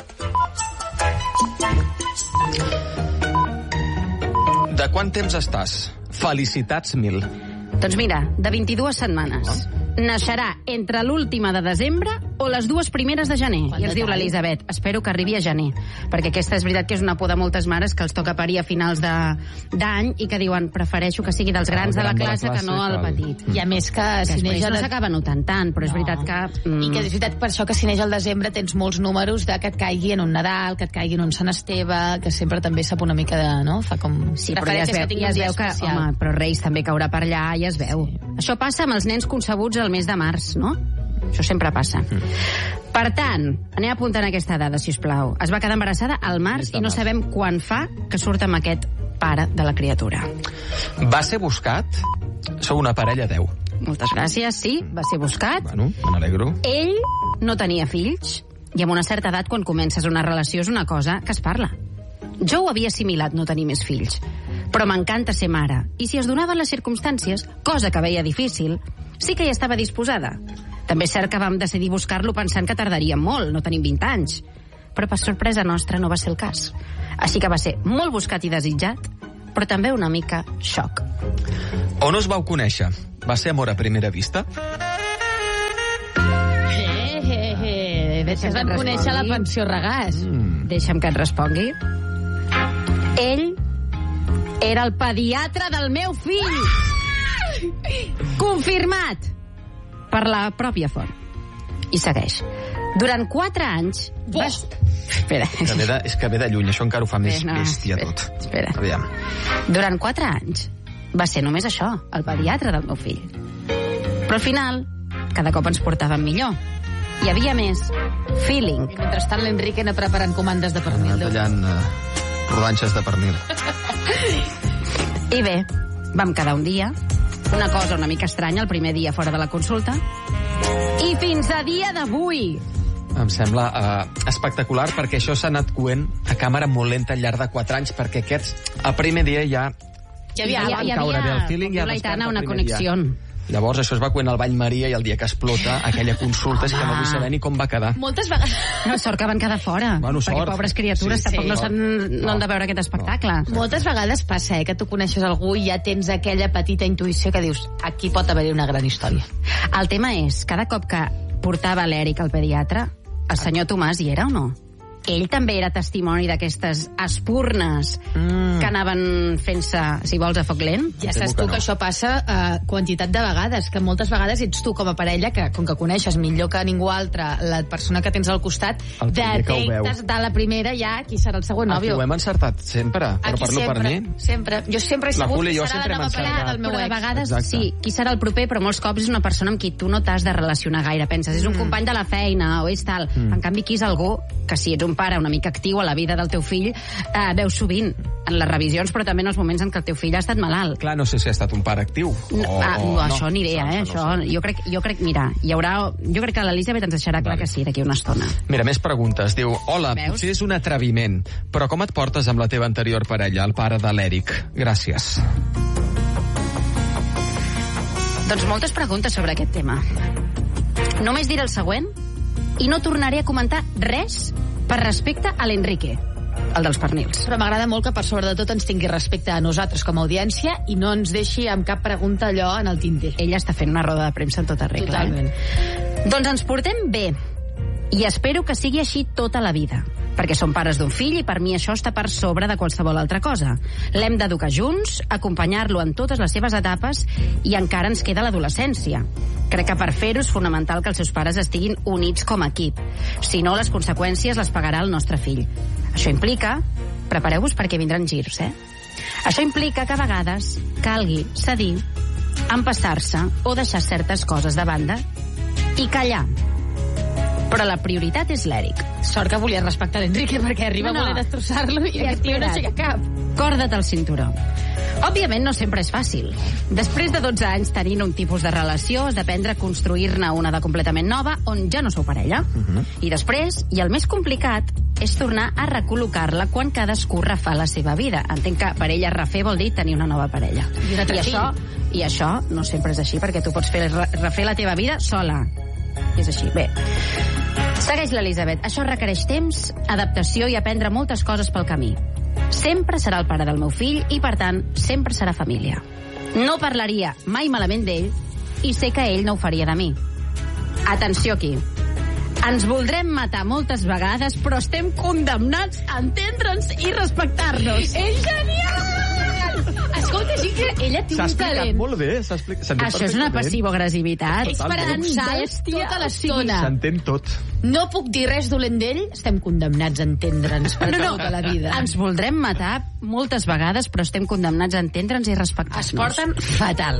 Speaker 7: De quant temps estàs? Felicitats 1000.
Speaker 10: Doncs mira, de 22 setmanes. Naixerà entre l'última de desembre o les 2 primeres de gener? I ens diu l'Elisabet, espero que arribi a gener, perquè aquesta és veritat que és una por de moltes mares que els toca parir a finals d'any i que diuen, prefereixo que sigui dels grans de la classe que no el petit.
Speaker 9: I a més que si neix
Speaker 10: no s'acaba notant tant, però és veritat que...
Speaker 9: I que és veritat per això que si neix al desembre tens molts números de que et caigui en un Nadal, que et caigui en un Sant Esteve, que sempre també sap una mica de... no? Fa com...
Speaker 10: Sí, però ja es veu que... Home, però Reis també caurà per allà, ja es veu. Això passa amb els nens concebuts al mes de març, no? Això sempre passa. Per tant, anem apuntant aquesta dada, si us plau. Es va quedar embarassada al març i no sabem quan fa que surt amb aquest pare de la criatura.
Speaker 7: Va ser buscat? Sou una parella 10.
Speaker 10: Moltes gràcies, sí, va ser buscat.
Speaker 7: Bueno, me n'alegro.
Speaker 10: Ell no tenia fills i amb una certa edat, quan comences una relació, és una cosa que es parla. Jo ho havia assimilat, no tenir més fills, però m'encanta ser mare. I si es donaven les circumstàncies, cosa que veia difícil, sí que hi estava disposada. També és cert que vam decidir buscar-lo pensant que tardaríem molt, no tenim 20 anys. Però per sorpresa nostra no va ser el cas. Així que va ser molt buscat i desitjat, però també una mica xoc.
Speaker 7: On us vau conèixer? Va ser amor a primera vista?
Speaker 9: Es van conèixer a la pensió Regàs.
Speaker 10: Deixa'm que et respongui. Ell era el pediatre del meu fill. Confirmat per la pròpia font. I segueix. Durant 4 anys... Espera.
Speaker 7: És que ve de lluny, això encara ho fa més bèstia tot.
Speaker 10: Espera.
Speaker 7: Aviam.
Speaker 10: Durant 4 anys va ser només això, el pediatre del meu fill. Però al final, cada cop ens portàvem millor. Hi havia més feeling.
Speaker 9: I mentrestant l'Enrique anava preparant comandes de pernil.
Speaker 7: Tallant rodanxes de pernil.
Speaker 10: I bé, vam quedar un dia, una cosa una mica estranya, el primer dia fora de la consulta, i fins a dia d'avui.
Speaker 7: Em sembla espectacular, perquè això s'ha anat coent a càmera molt lenta al llarg de 4 anys, perquè aquests, el primer dia ja...
Speaker 10: Hi havia una connexió.
Speaker 7: Llavors això es va coent al Ball Maria i el dia que explota aquella consulta és que no vull saber ni com va quedar.
Speaker 9: Moltes vegades...
Speaker 10: No, sort que van quedar fora.
Speaker 7: Bueno,
Speaker 10: perquè
Speaker 7: sort.
Speaker 10: Pobres criatures tampoc no han de veure aquest espectacle.
Speaker 9: Moltes vegades passa, que tu coneixes algú i ja tens aquella petita intuïció que dius, aquí pot haver-hi una gran història.
Speaker 10: El tema és, cada cop que portava l'Eric al pediatre, el senyor Tomàs hi era o no? Ell també era testimoni d'aquestes espurnes que anaven fent-se, si vols, a foc lent.
Speaker 9: Ja saps tu que això passa quantitat de vegades, que moltes vegades ets tu com a parella, que com que coneixes millor que ningú altre la persona que tens al costat, detectes de la primera ja qui serà el següent nòvio.
Speaker 7: Aquí ho hem encertat sempre, però parlo per mi.
Speaker 9: Sempre. Jo sempre he sabut qui serà la nova parella del meu ex.
Speaker 10: Però de vegades, sí, qui serà el proper, però molts cops és una persona amb qui tu no t'has de relacionar gaire. Penses, és un company de la feina o és tal. En canvi, aquí és algú que si ets un pare una mica actiu a la vida del teu fill, veus sovint en les revisions, però també en els moments en què el teu fill ha estat malalt.
Speaker 7: Clar, no sé si ha estat un pare actiu.
Speaker 10: Això ni idea, això. Jo crec, mira, jo crec que l'Elisabet ens deixarà clar que sí, d'aquí una estona.
Speaker 7: Mira, més preguntes. Diu, hola, potser és un atreviment, però com et portes amb la teva anterior parella, el pare de l'Eric? Gràcies.
Speaker 10: Doncs moltes preguntes sobre aquest tema. Només diré el següent i no tornaré a comentar res per respecte a l'Enrique, el dels pernils.
Speaker 9: Però m'agrada molt que per sobre de tot ens tingui respecte a nosaltres com a audiència i no ens deixi amb cap pregunta allò en el tinter.
Speaker 10: Ella està fent una roda de premsa en tota regla.
Speaker 9: Totalment.
Speaker 10: Doncs ens portem bé i espero que sigui així tota la vida, perquè som pares d'un fill i per mi això està per sobre de qualsevol altra cosa. L'hem d'educar junts, acompanyar-lo en totes les seves etapes i encara ens queda l'adolescència. Crec que per fer-ho és fonamental que els seus pares estiguin units com a equip. Si no, les conseqüències les pagarà el nostre fill. Això implica... Prepareu-vos perquè vindran girs, Això implica que a vegades calgui cedir, empassar-se o deixar certes coses de banda i callar. Però la prioritat és l'Eric.
Speaker 9: Sort que volia respectar l'Enrique perquè arriba a voler destrossar-lo i aquest tio no aixeca cap.
Speaker 10: Corda't el cinturó. Òbviament no sempre és fàcil. Després de 12 anys tenint un tipus de relació, has d'aprendre a construir-ne una de completament nova on ja no sou parella. I després, i el més complicat, és tornar a recol·locar-la quan cadascú refà la seva vida. Entenc que per ella refer vol dir tenir una nova parella. I això no sempre és així, perquè tu pots refer la teva vida sola. És així. Bé, segueix l'Elisabet. Això requereix temps, adaptació i aprendre moltes coses pel camí. Sempre serà el pare del meu fill i, per tant, sempre serà família. No parlaria mai malament d'ell i sé que ell no ho faria de mi. Atenció aquí. Ens voldrem matar moltes vegades, però estem condemnats a entendre'ns i respectar-nos.
Speaker 9: És genial! Escolta, sí que ella té un talent.
Speaker 7: S'ha explicat molt bé, s'ha explicat.
Speaker 10: Això és una passivo-agressivitat.
Speaker 9: És paradoxal tota l'estona.
Speaker 7: S'entén tot.
Speaker 9: No puc dir res dolent d'ell, estem condemnats a entendre'ns per tota la vida.
Speaker 10: Ens voldrem matar moltes vegades, però estem condemnats a entendre'ns i respectar-nos.
Speaker 9: Es porten fatal.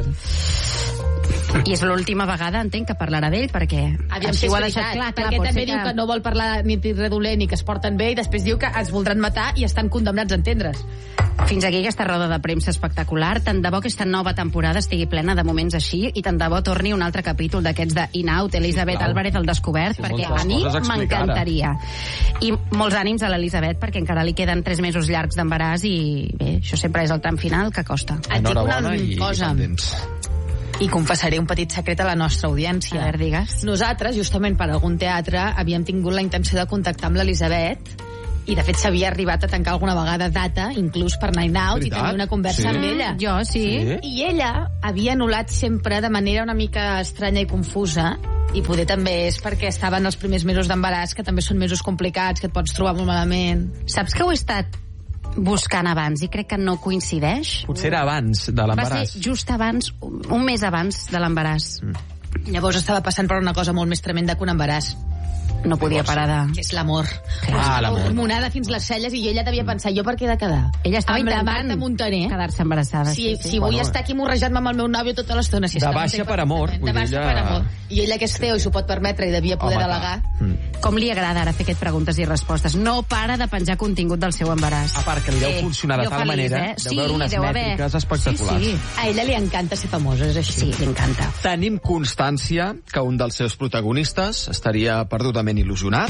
Speaker 10: I és l'última vegada, entenc, que parlarà d'ell, perquè
Speaker 9: així ho ha deixat clar, perquè també diu que no vol parlar ni res dolent ni que es porten bé, i després diu que ens voldran matar i estan condemnats a entendre's.
Speaker 10: Fins aquí aquesta roda de premsa espectacular. Tant de bo aquesta nova temporada estigui plena de moments així, i tant de bo torni un altre capítol d'aquests d'In Out, Elisabet Álvarez al descobert, perquè a mi m'encantaria. I molts ànims a l'Elisabet, perquè encara li queden 3 mesos llargs d'embaràs, i bé, això sempre és el tram final que costa.
Speaker 9: Et dic una cosa, i confessaré un petit secret a la nostra audiència.
Speaker 10: A veure, digues.
Speaker 9: Nosaltres, justament per algun teatre, havíem tingut la intenció de contactar amb l'Elisabet, i de fet s'havia arribat a tancar alguna vegada data, inclús per Night Out, i tenir una conversa amb ella.
Speaker 10: Jo, sí.
Speaker 9: I ella havia anul·lat sempre de manera una mica estranya i confusa, i poder també és perquè estaven els primers mesos d'embaràs, que també són mesos complicats, que et pots trobar molt malament.
Speaker 10: Saps que ho he estat buscant abans i crec que no coincideix?
Speaker 7: Potser era abans de l'embaràs.
Speaker 10: Va ser just abans, un mes abans de l'embaràs.
Speaker 9: Llavors estava passant per una cosa molt més tremenda que un embaràs.
Speaker 10: No podia parar de...
Speaker 9: Que és l'amor.
Speaker 7: L'amor.
Speaker 9: Hormonada fins les celles, i ella devia pensar, jo per què he de quedar?
Speaker 10: Ella estava
Speaker 9: amb la
Speaker 10: intentant
Speaker 9: Marta Montaner
Speaker 10: quedar-se embarassada.
Speaker 9: Si vull estar aquí morrejant-me amb el meu nòvio tota l'estona.
Speaker 7: De baixa per amor.
Speaker 9: De baixa per amor. I ella, que és CEO i s'ho pot permetre i devia poder delegar.
Speaker 10: Com li agrada ara fer aquest preguntes i respostes. No para de penjar contingut del seu embaràs.
Speaker 7: A part que li deu funcionar de tal manera, deu veure unes mètriques espectaculars.
Speaker 9: Sí. A ella li encanta ser famosa, és així.
Speaker 10: Sí, li encanta.
Speaker 7: Tenim constància que un dels seus protagonistes estaria perdudament il·lusionat.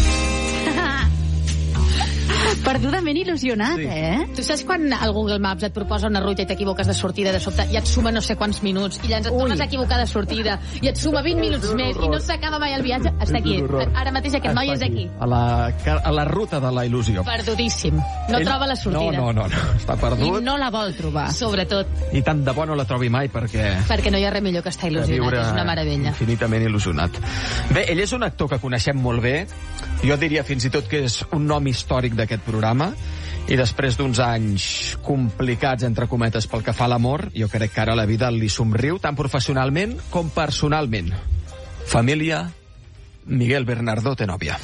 Speaker 10: Perdudament il·lusionat,
Speaker 9: Tu saps quan el Google Maps et proposa una ruta i t'equivoques de sortida de sobte i et suma no sé quants minuts i llavors et tornes a equivocar de sortida i et suma 20 minuts més i no s'acaba mai el viatge? Està aquí. Ara mateix aquest noi és aquí.
Speaker 7: A la ruta de la il·lusió.
Speaker 9: Perdudíssim. No troba la sortida.
Speaker 7: No. Està perdut.
Speaker 10: I no la vol trobar.
Speaker 9: Sobretot.
Speaker 7: I tant de bo no la trobi mai, perquè
Speaker 9: no hi ha res millor que estar il·lusionat. És una meravella.
Speaker 7: Infinitament il·lusionat. Bé, ell és un actor que coneixem molt bé. Jo diria fins i tot que és un nom històric d'aquest programa, i després d'uns anys complicats, entre cometes, pel que fa a l'amor, jo crec que ara la vida li somriu tant professionalment com personalment. Família, Miguel Bernardo té nòvia.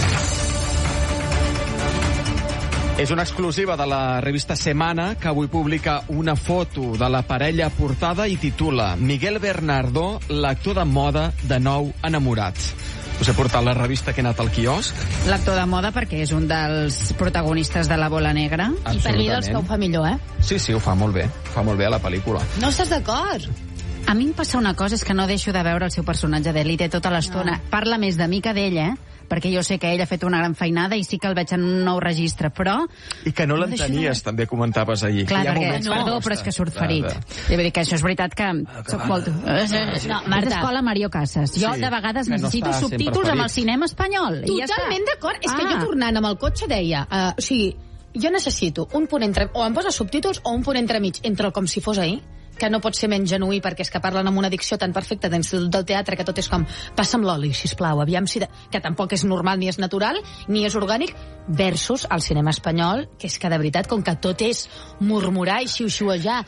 Speaker 7: És una exclusiva de la revista Semana, que avui publica una foto de la parella portada i titula Miguel Bernardo, l'actor de moda, de nou enamorat. Us he portat la revista que he anat al quiosc.
Speaker 10: L'actor de moda perquè és un dels protagonistes de La Bola Negra.
Speaker 9: I per mi dels que ho fa millor,
Speaker 7: Sí, ho fa molt bé. Ho fa molt bé a la pel·lícula.
Speaker 9: No estàs d'acord?
Speaker 10: A mi em passa una cosa, és que no deixo de veure el seu personatge d'Elite tota l'estona. Parla més de mi que d'ell, perquè jo sé que ell ha fet una gran feinada i sí que el veig en un nou registre, però...
Speaker 7: I que no l'entenies, també comentaves ahir.
Speaker 10: Clar, perquè, perdó, però és que surt ferit. Vull dir que això és veritat que soc molt... No, Marta. Escola Mario Casas. Jo de vegades necessito subtítols amb el cinema espanyol.
Speaker 9: Totalment d'acord. És que jo tornant amb el cotxe deia... O sigui, jo necessito un punt entre... O em posa subtítols o un punt entremig, entre el com si fos ahir, que no pot ser menys genuí perquè és que parlen amb una dicció tan perfecta d'institut del teatre que tot és com passa'm l'oli, sisplau, aviam si... que tampoc és normal ni és natural ni és orgànic, versus el cinema espanyol, que és que de veritat, com que tot és murmurar i xiu-xiuejar,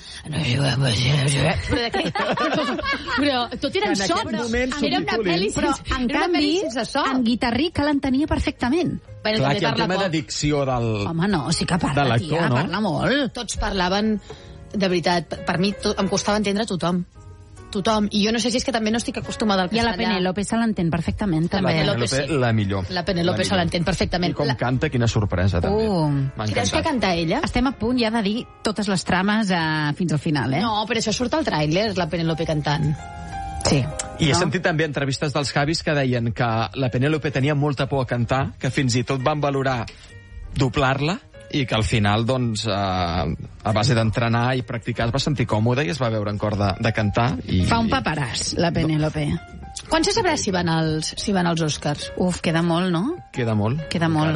Speaker 9: però tot eren sons, era una pel·li
Speaker 10: però en canvi en Guitarrí que l'entenia perfectament.
Speaker 7: Clar, que el tema de dicció del...
Speaker 10: Home, no, sí que parla, tia, parla molt.
Speaker 9: Tots parlaven... De veritat, per mi em costava entendre tothom. I jo no sé si és que també no estic acostumada al castellà.
Speaker 10: I a la Penélope se l'entén perfectament, també.
Speaker 7: La Penélope, la millor.
Speaker 9: La Penélope se l'entén perfectament.
Speaker 7: I com canta, quina sorpresa, també.
Speaker 9: Creus que canta ella?
Speaker 10: Estem a punt ja de dir totes les trames fins al final,
Speaker 9: No, però això surt al tràiler, la Penélope cantant.
Speaker 10: Sí.
Speaker 7: I he sentit també entrevistes dels Javis que deien que la Penélope tenia molta por a cantar, que fins i tot van valorar doblar-la, i que al final, doncs, a base d'entrenar i practicar es va sentir còmode i es va veure en cor de cantar.
Speaker 10: Fa un paperàs, la Penélope.
Speaker 9: Quan se sabrà si van als Oscars?
Speaker 10: Uf, queda molt, no?
Speaker 7: Queda molt.
Speaker 10: Queda molt.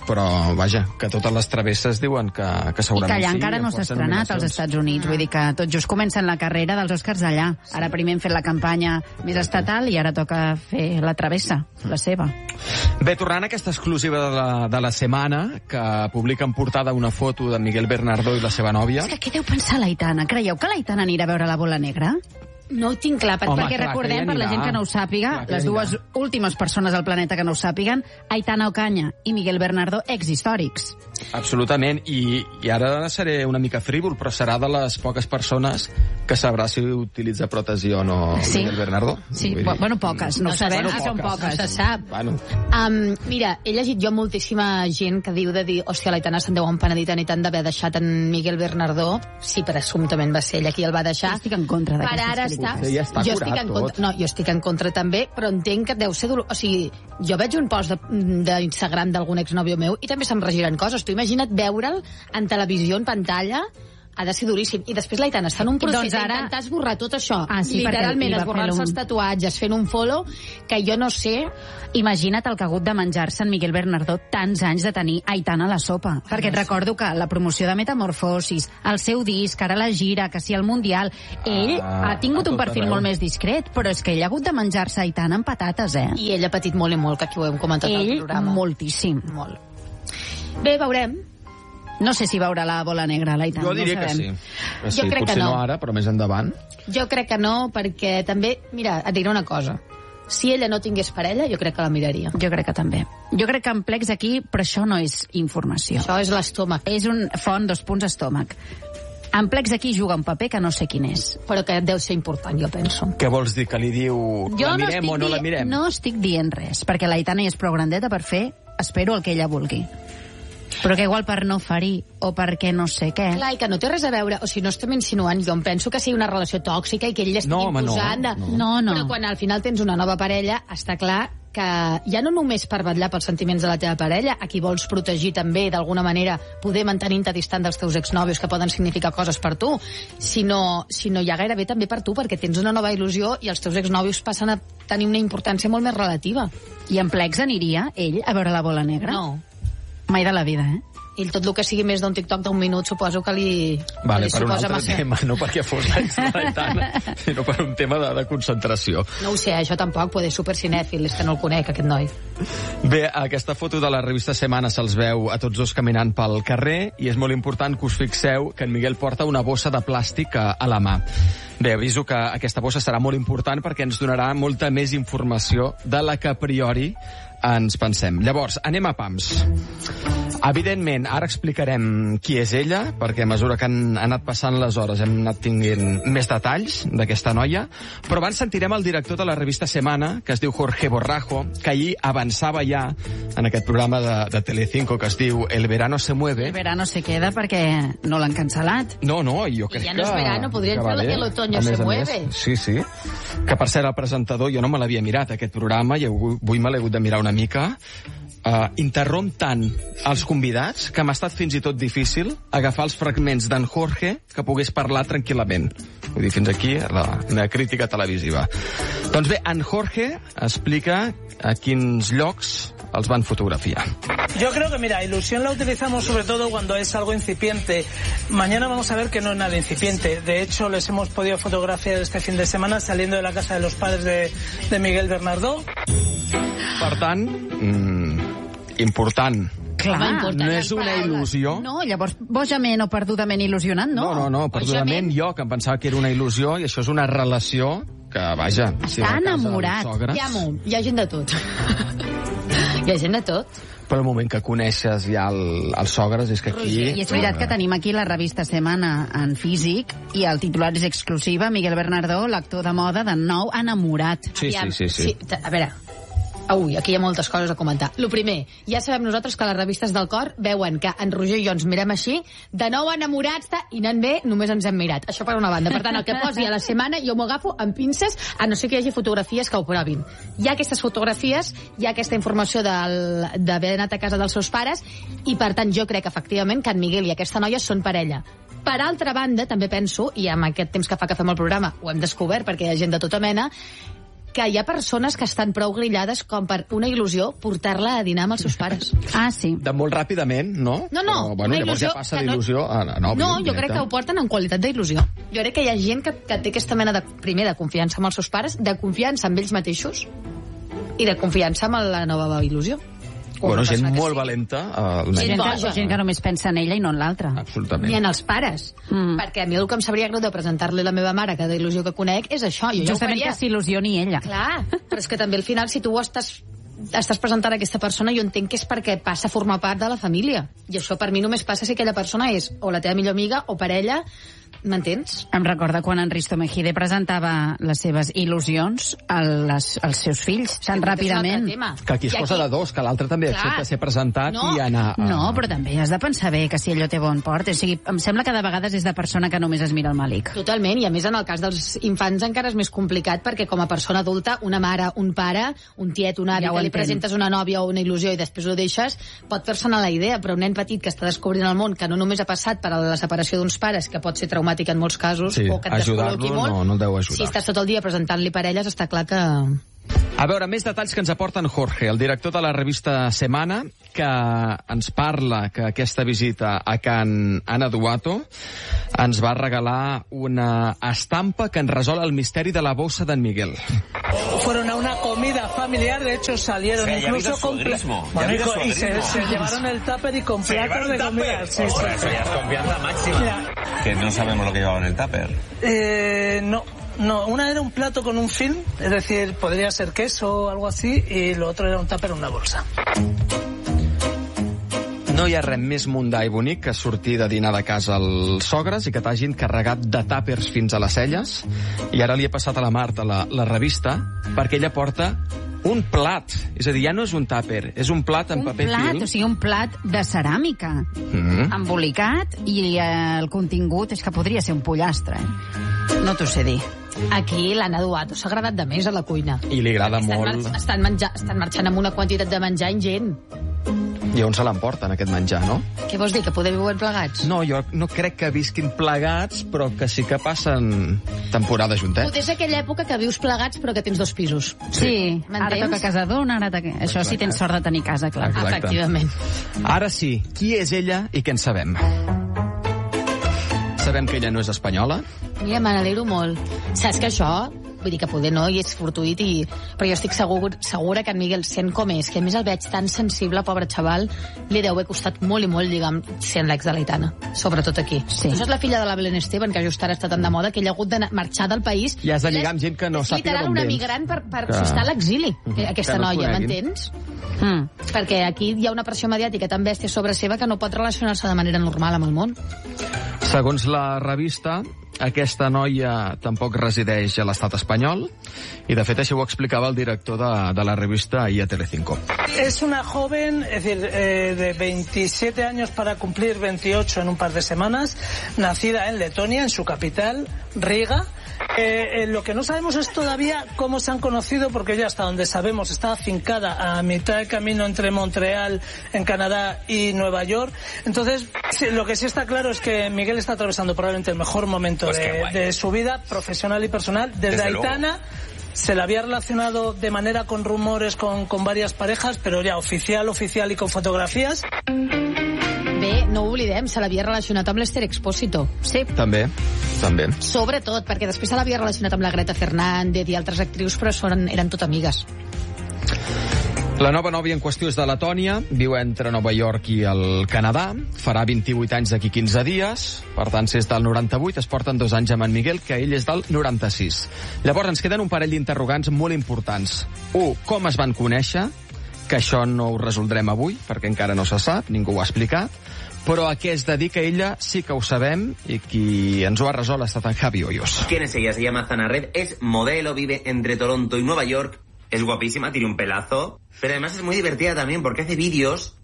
Speaker 7: però, vaja, que totes les travesses diuen que segurament sí.
Speaker 10: I que allà encara no s'ha estrenat als Estats Units. Vull dir que tot just comencen la carrera dels Oscars allà. Ara primer hem fet la campanya més estatal i ara toca fer la travessa, la seva.
Speaker 7: Bé, tornant a aquesta exclusiva de la setmana, que publica en portada una foto de Miguel Bernardó i la seva nòvia.
Speaker 10: És que què deu pensar l'Aitana? Creieu que l'Aitana anirà a veure la bola negra? No ho tinc clar, perquè recordem, per la gent que no ho sàpiga, les dues últimes persones al planeta que no ho sàpiguen, Aitana Ocaña i Miguel Bernardó, exhistòrics.
Speaker 7: Absolutament, i ara seré una mica frívol, però serà de les poques persones que sabrà si utilitza pròtesi o no Miguel Bernardó.
Speaker 10: Sí, bueno, poques, no sabem si són poques.
Speaker 9: No se sap.
Speaker 7: Bueno.
Speaker 9: Mira, he llegit jo moltíssima gent que diu de dir, hòstia, l'Aitana se'n deu empenedir tant i tant d'haver deixat en Miguel Bernardó. Sí, presumptament va ser ell qui el va deixar.
Speaker 10: Estic en contra d'aquesta.
Speaker 7: Ja està curat tot.
Speaker 9: No, jo estic en contra també, però entenc que deu ser dolor. O sigui, jo veig un post d'Instagram d'algun exnòvio meu i també se'm regiren coses. Tu imagina't veure'l en televisió, en pantalla, ha de ser duríssim. I després l'Aitana està en un procés d'intentar esborrar tot això. Literalment, esborrar-se els tatuatges, fent un follow, que jo no sé...
Speaker 10: Imagina't el que ha hagut de menjar-se en Miguel Bernardó tants anys de tenir Aitana a la sopa. Perquè et recordo que la promoció de Metamorfosis, el seu disc, ara la gira, que si el Mundial... Ell ha tingut un perfil molt més discret, però és que ell ha hagut de menjar-se Aitana amb patates, eh?
Speaker 9: I ell ha patit molt i molt, que aquí ho hem comentat al programa.
Speaker 10: Ell, moltíssim.
Speaker 9: Molt. Bé, veurem.
Speaker 10: No sé si veurà la bola negra, l'Aitana.
Speaker 7: Jo diria que sí.
Speaker 9: Jo crec
Speaker 7: potser
Speaker 9: que no.
Speaker 7: No ara, però més endavant.
Speaker 9: Jo crec que no, perquè també... Mira, et diré una cosa. Si ella no tingués parella, jo crec que la miraria.
Speaker 10: Jo crec que també. Jo crec que en plecs aquí, però això no és informació.
Speaker 9: Això és l'estómac.
Speaker 10: És un font, estómac. En plecs aquí juga un paper que no sé quin és.
Speaker 9: Però que deu ser important, jo penso.
Speaker 7: Què vols dir? Que li diu la mirem o no la mirem?
Speaker 10: No estic dient res, perquè l'Aitana hi és prou grandeta per fer, espero, el que ella vulgui. Però que igual per no ferir o perquè no sé què...
Speaker 9: Clar, i que no té res a veure, o sigui, no estem insinuant, jo em penso que sigui una relació tòxica i que ell estigui imposant...
Speaker 10: No.
Speaker 9: Però quan al final tens una nova parella, està clar que ja no només per vetllar pels sentiments de la teva parella, a qui vols protegir també, d'alguna manera, poder mantenir-te distant dels teus exnòvios que poden significar coses per tu, sinó ja gairebé també per tu, perquè tens una nova il·lusió i els teus exnòvios passen a tenir una importància molt més relativa.
Speaker 10: I en plecs aniria, ell, a veure la bola negra?
Speaker 9: No.
Speaker 10: Mai de la vida, eh?
Speaker 9: I tot el que sigui més d'un TikTok d'un minut suposo que li
Speaker 7: Vale, per un
Speaker 9: suposa
Speaker 7: altre
Speaker 9: massa.
Speaker 7: tema, no perquè fos l'Aitana, sinó per un tema de concentració.
Speaker 9: No ho sé, això tampoc, pot ser supercinèfil, és que no el conec, aquest noi.
Speaker 7: Bé, aquesta foto de la revista Semana se'ls veu a tots dos caminant pel carrer i és molt important que us fixeu que en Miguel porta una bossa de plàstic a la mà. Bé, aviso que aquesta bossa serà molt important perquè ens donarà molta més informació de la que a priori ens pensem. Llavors, anem a pams. Evidentment, ara explicarem qui és ella, perquè a mesura que han anat passant les hores hem anat tinguent més detalls d'aquesta noia, però abans sentirem el director de la revista Semana, que es diu Jorge Borrajo, que ahir avançava ja en aquest programa de Telecinco que es diu El verano se mueve.
Speaker 10: El verano se queda perquè no l'han cancel·lat.
Speaker 7: No, jo crec que...
Speaker 9: Ja no és verano, podrien fer El otoño se mueve.
Speaker 7: Sí. Que per cert, el presentador, jo no me l'havia mirat, aquest programa, i avui me l'he hagut de mirar una mica. Interromp tant els convidats que m'ha estat fins i tot difícil agafar els fragments d'en Jorge que pogués parlar tranquil·lament. Vull dir, fins aquí la meva crítica televisiva. Doncs bé, en Jorge explica a quins llocs els van fotografiar.
Speaker 14: Yo creo que, mira, ilusión la utilizamos sobre todo cuando es algo incipiente. Mañana vamos a ver que no es nada incipiente. De hecho, les hemos podido fotografiar este fin de semana saliendo de la casa de los padres de Miguel Bernardó.
Speaker 7: Per tant, important.
Speaker 10: Clar,
Speaker 7: no és una il·lusió.
Speaker 10: No, llavors, bojament o perdudament il·lusionat, no?
Speaker 7: No, perdudament jo, que em pensava que era una il·lusió, i això és una relació que, vaja...
Speaker 10: Està enamorat.
Speaker 9: Hi ha gent de tot. Hi ha gent de tot.
Speaker 7: Però el moment que coneixes ja els sogres és que aquí...
Speaker 10: I és veritat que tenim aquí la revista Semana en físic i el titular és exclusiva, Miguel Bernardó, l'actor de moda de nou enamorat.
Speaker 7: Sí.
Speaker 9: A veure, aquí hi ha moltes coses a comentar. Lo primer, ja sabem nosaltres que les revistes del cor veuen que en Roger i jo ens mirem així, de nou enamorats, i anant bé, només ens hem mirat. Això per una banda. Per tant, el que posi a la setmana jo m'ho agafo amb pinces, a no ser que hi hagi fotografies que ho provin. Hi ha aquestes fotografies, hi ha aquesta informació d'haver anat a casa dels seus pares, i per tant jo crec efectivament que en Miguel i aquesta noia són parella. Per altra banda, també penso, i amb aquest temps que fa que fem el programa ho hem descobert perquè hi ha gent de tota mena, que hi ha persones que estan prou grillades com per una il·lusió portar-la a dinar amb els seus pares.
Speaker 10: Ah, sí.
Speaker 7: De molt ràpidament, no?
Speaker 9: No,
Speaker 7: però, bueno, llavors ja passa d'il·lusió a nòvio.
Speaker 9: No, jo crec que ho porten en qualitat d'il·lusió. Jo crec que hi ha gent que té aquesta mena de, primer, de confiança amb els seus pares, de confiança amb ells mateixos i de confiança amb la nova il·lusió.
Speaker 7: Bueno, gent molt valenta.
Speaker 10: Gent que només pensa en ella i no en l'altra.
Speaker 7: Absolutament.
Speaker 9: Ni en els pares. Perquè a mi el que em sabria greu de presentar-li a la meva mare cada il·lusió que conec és això.
Speaker 10: Justament que s'il·lusioni ella.
Speaker 9: Clar, però és que també al final, si tu ho estàs presentant a aquesta persona, jo entenc que és perquè passa a formar part de la família. I això per mi només passa si aquella persona és o la teva millor amiga o parella. M'entens?
Speaker 10: Em recorda quan en Risto Mejide presentava les seves il·lusions als seus fills, tan ràpidament.
Speaker 7: Que aquí és cosa de dos, que l'altre també accepta ser presentat i anar...
Speaker 10: No, però també has de pensar bé que si allò té bon port. O sigui, em sembla que de vegades és de persona que només es mira el malic.
Speaker 9: Totalment, i a més en el cas dels infants encara és més complicat perquè com a persona adulta, una mare, un pare, un tiet, un avi, que li presentes una nòvia o una il·lusió i després ho deixes, pot fer-se la idea, però un nen petit que està descobrint el món, que no només ha passat per la separació d'uns pares, que pot ser traumàtic en molts casos, o que et descol·loqui molt,
Speaker 7: no el deu ajudar.
Speaker 9: Si estàs tot el dia presentant-li parelles, està clar que...
Speaker 7: A veure, més detalls que ens aporten Jorge, el director de la revista Semana, que ens parla que aquesta visita a Can Ana Duato ens va regalar una estampa que ens resol el misteri de la bossa d'en Miguel.
Speaker 14: Fueron a una comida familiar, de hecho salieron incluso con... y se llevaron el tupper y con platos de comida. Sí,
Speaker 11: eso ya es confianza máxima. Mira, que no sabemos lo que llevaban en el tupper.
Speaker 14: No, una era un plato con un film, es decir, podría ser queso o algo así, y lo otro era un tupper en una bolsa.
Speaker 7: No hi ha res més mundà i bonic que sortir de dinar de casa als sogres i que t'hagin carregat de tàpers fins a les celles. I ara li he passat a la Marta la revista perquè ella porta un plat. És a dir, ja no és un tàper, és un plat en paper film.
Speaker 10: O sigui, un plat de ceràmica, embolicat, i el contingut és que podria ser un pollastre. No t'ho sé dir.
Speaker 9: Aquí l'Anna Duato s'ha agradat de més a la cuina.
Speaker 7: I li agrada molt...
Speaker 9: Estan marxant amb una quantitat de menjar ingent.
Speaker 7: I on se l'emporten, aquest menjar, no?
Speaker 9: Què vols dir, que podem viure plegats?
Speaker 7: No, jo no crec que visquin plegats, però que sí que passen temporada juntets.
Speaker 9: Potser és aquella època que vius plegats però que tens dos pisos.
Speaker 10: Sí, ara toca casa d'un, ara toca... Això sí tens sort de tenir casa, clar.
Speaker 7: Exacte.
Speaker 9: Efectivament.
Speaker 7: Ara sí, qui és ella i què en sabem? Sabem que ella no és espanyola.
Speaker 9: Mira, me n'alegro molt. Saps que això... Vull dir que poder no, i és fortuït, però jo estic segura que en Miguel, sent com és, que a més el veig tan sensible, pobre xaval, li deu haver costat molt i molt lligar sent l'ex de l'Aitana, sobretot aquí. Sí. Això és la filla de la Belén Esteban, que just ara està tan de moda, que ella ha hagut de marxar del país.
Speaker 7: I has de lligar amb gent que no sàpiga d'on vens.
Speaker 9: És literal una migrant per estar a l'exili, aquesta noia, m'entens? Perquè aquí hi ha una pressió mediàtica tan bèstia sobre seva que no pot relacionar-se de manera normal amb el món.
Speaker 7: Segons la revista, aquesta noia tampoc resideix a l'estat espanyol y de fet això ho explicava el director de la revista ahir a Telecinco.
Speaker 14: Es una joven, es decir, de 27 años para cumplir 28 en un par de semanas, nacida en Letonia, en su capital, Riga. Lo que no sabemos es todavía cómo se han conocido, porque ella, hasta donde sabemos, está afincada a mitad de camino entre Montreal, en Canadá, y Nueva York. Entonces, lo que sí está claro es que Miguel está atravesando probablemente el mejor momento de su vida profesional y personal. Desde Aitana se la había relacionado de manera con rumores con varias parejas, pero ya oficial y con fotografías.
Speaker 9: Bé, no ho oblidem, se l'havia relacionat amb l'Ester Expósito.
Speaker 10: Sí.
Speaker 7: També.
Speaker 9: Sobretot, perquè després se l'havia relacionat amb la Greta Fernández i altres actrius, però eren tot amigues.
Speaker 7: La nova nòvia en qüestió és de Letònia, viu entre Nova York i el Canadà, farà 28 anys d'aquí 15 dies, per tant, si és del 98, es porten 2 anys amb en Miguel, que ell és del 96. Llavors ens queden un parell d'interrogants molt importants. 1. Com es van conèixer? Que això no ho resoldrem avui, perquè encara no se sap, ningú ho ha explicat, però a què es dedica ella sí que ho sabem, i qui ens ho ha resolt ha estat en Javi Hoyos.
Speaker 15: ¿Quién es ella? Se llama Zana Red, es modelo, vive entre Toronto y Nueva York, es guapísima, tiene un pelazo, pero además es muy divertida también porque hace vídeos.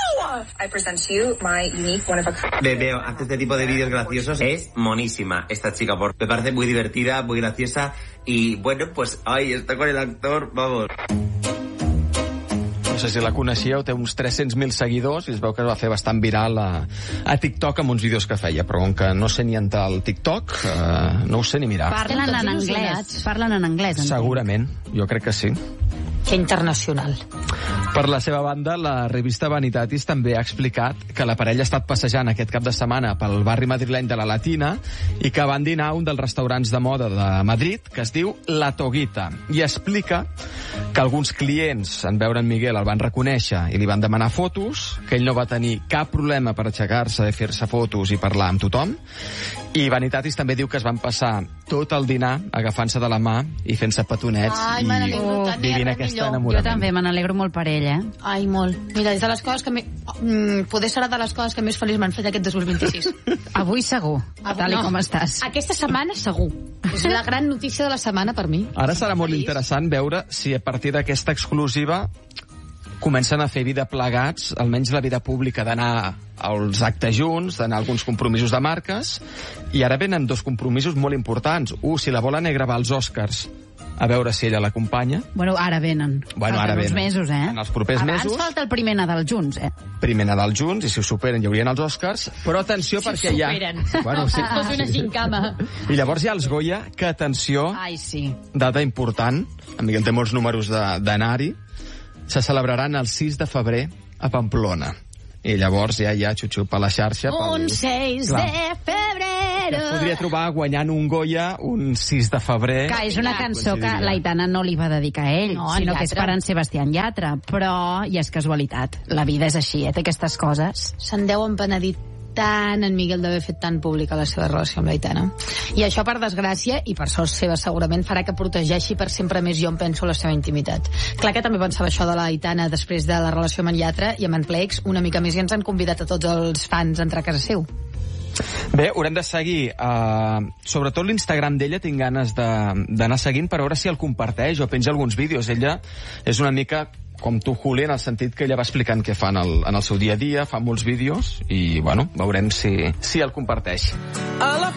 Speaker 15: Veo, hace este tipo de vídeos graciosos, es monísima esta chica, porque me parece muy divertida, muy graciosa, y bueno, pues, ay, está con el actor, vamos.
Speaker 7: no sé si la coneixeu, té uns 300.000 seguidors i es veu que es va fer bastant viral a TikTok amb uns vídeos que feia, però com que no sé ni entrar al TikTok, no ho sé ni mirar.
Speaker 10: Parlen en anglès. Parlen en anglès.
Speaker 7: Segurament, jo crec que sí.
Speaker 9: Que internacional.
Speaker 7: Per la seva banda, la revista Vanitatis també ha explicat que la parella ha estat passejant aquest cap de setmana pel barri madrileny de la Latina i que van dinar a un dels restaurants de moda de Madrid, que es diu La Toguita, i explica que alguns clients, en veure en Miguel, el van reconèixer i li van demanar fotos, que ell no va tenir cap problema per aixecar-se i fer-se fotos i parlar amb tothom, i Vanitatis també diu que es van passar tot el dinar agafant-se de la mà i fent-se petonets i vivint aquest enamorament.
Speaker 10: Jo també me n'alegro molt per ell, eh?
Speaker 9: Ai, molt. Mira, és de les coses que poder serà de les coses que més feliç m'han fet aquest 2026.
Speaker 10: Avui segur, tal com estàs.
Speaker 9: Aquesta setmana segur. És la gran notícia de la setmana per mi.
Speaker 7: Ara serà molt interessant veure si a partir d'aquesta exclusiva comencen a fer vida plegats, almenys la vida pública, d'anar als actes junts, d'anar a alguns compromisos de marques, i ara venen 2 compromisos molt importants. Si la volen gravar als Oscars, a veure si ella l'acompanya.
Speaker 10: Bueno, ara venen.
Speaker 7: Ara venen.
Speaker 10: Uns mesos, eh?
Speaker 7: En els propers mesos.
Speaker 10: Abans falta el primer Nadal junts, eh?
Speaker 7: Primer Nadal junts, i si ho superen hi haurien els Oscars, però atenció perquè hi ha...
Speaker 9: Bueno, sí. Tot una gincama.
Speaker 7: I llavors hi ha els Goya, que atenció,
Speaker 10: ai, sí.
Speaker 7: Data important, en Miguel té molts números d'anar-hi, se celebraran el 6 de febrer a Pamplona. I llavors ja hi ha xup-xup a la xarxa.
Speaker 9: Un 6 de febrer.
Speaker 7: Que es podria trobar guanyant un Goya un 6 de febrer.
Speaker 10: Que és una cançó que l'Aitana no li va dedicar a ell, sinó que és per en Sebastián Yatra. Però ja és casualitat. La vida és així, té aquestes coses.
Speaker 9: Se'n deuen penedir tant en Miguel d'haver fet tan pública la seva relació amb l'Aitana. I això, per desgràcia, i per sort seva segurament, farà que protegeixi per sempre més, jo em penso, la seva intimitat. Clar que també pensava això de l'Aitana després de la relació amb en Yatra i amb en Plex, una mica més, i ens han convidat a tots els fans a entrar a casa seu.
Speaker 7: Bé, haurem de seguir. Sobretot l'Instagram d'ella tinc ganes d'anar seguint per veure si el comparteix o penja alguns vídeos. Ella és una mica com tu, Juli, en el sentit que ella va explicant què fa en el seu dia a dia, fa molts vídeos i, bueno, veurem si el comparteix.
Speaker 16: A la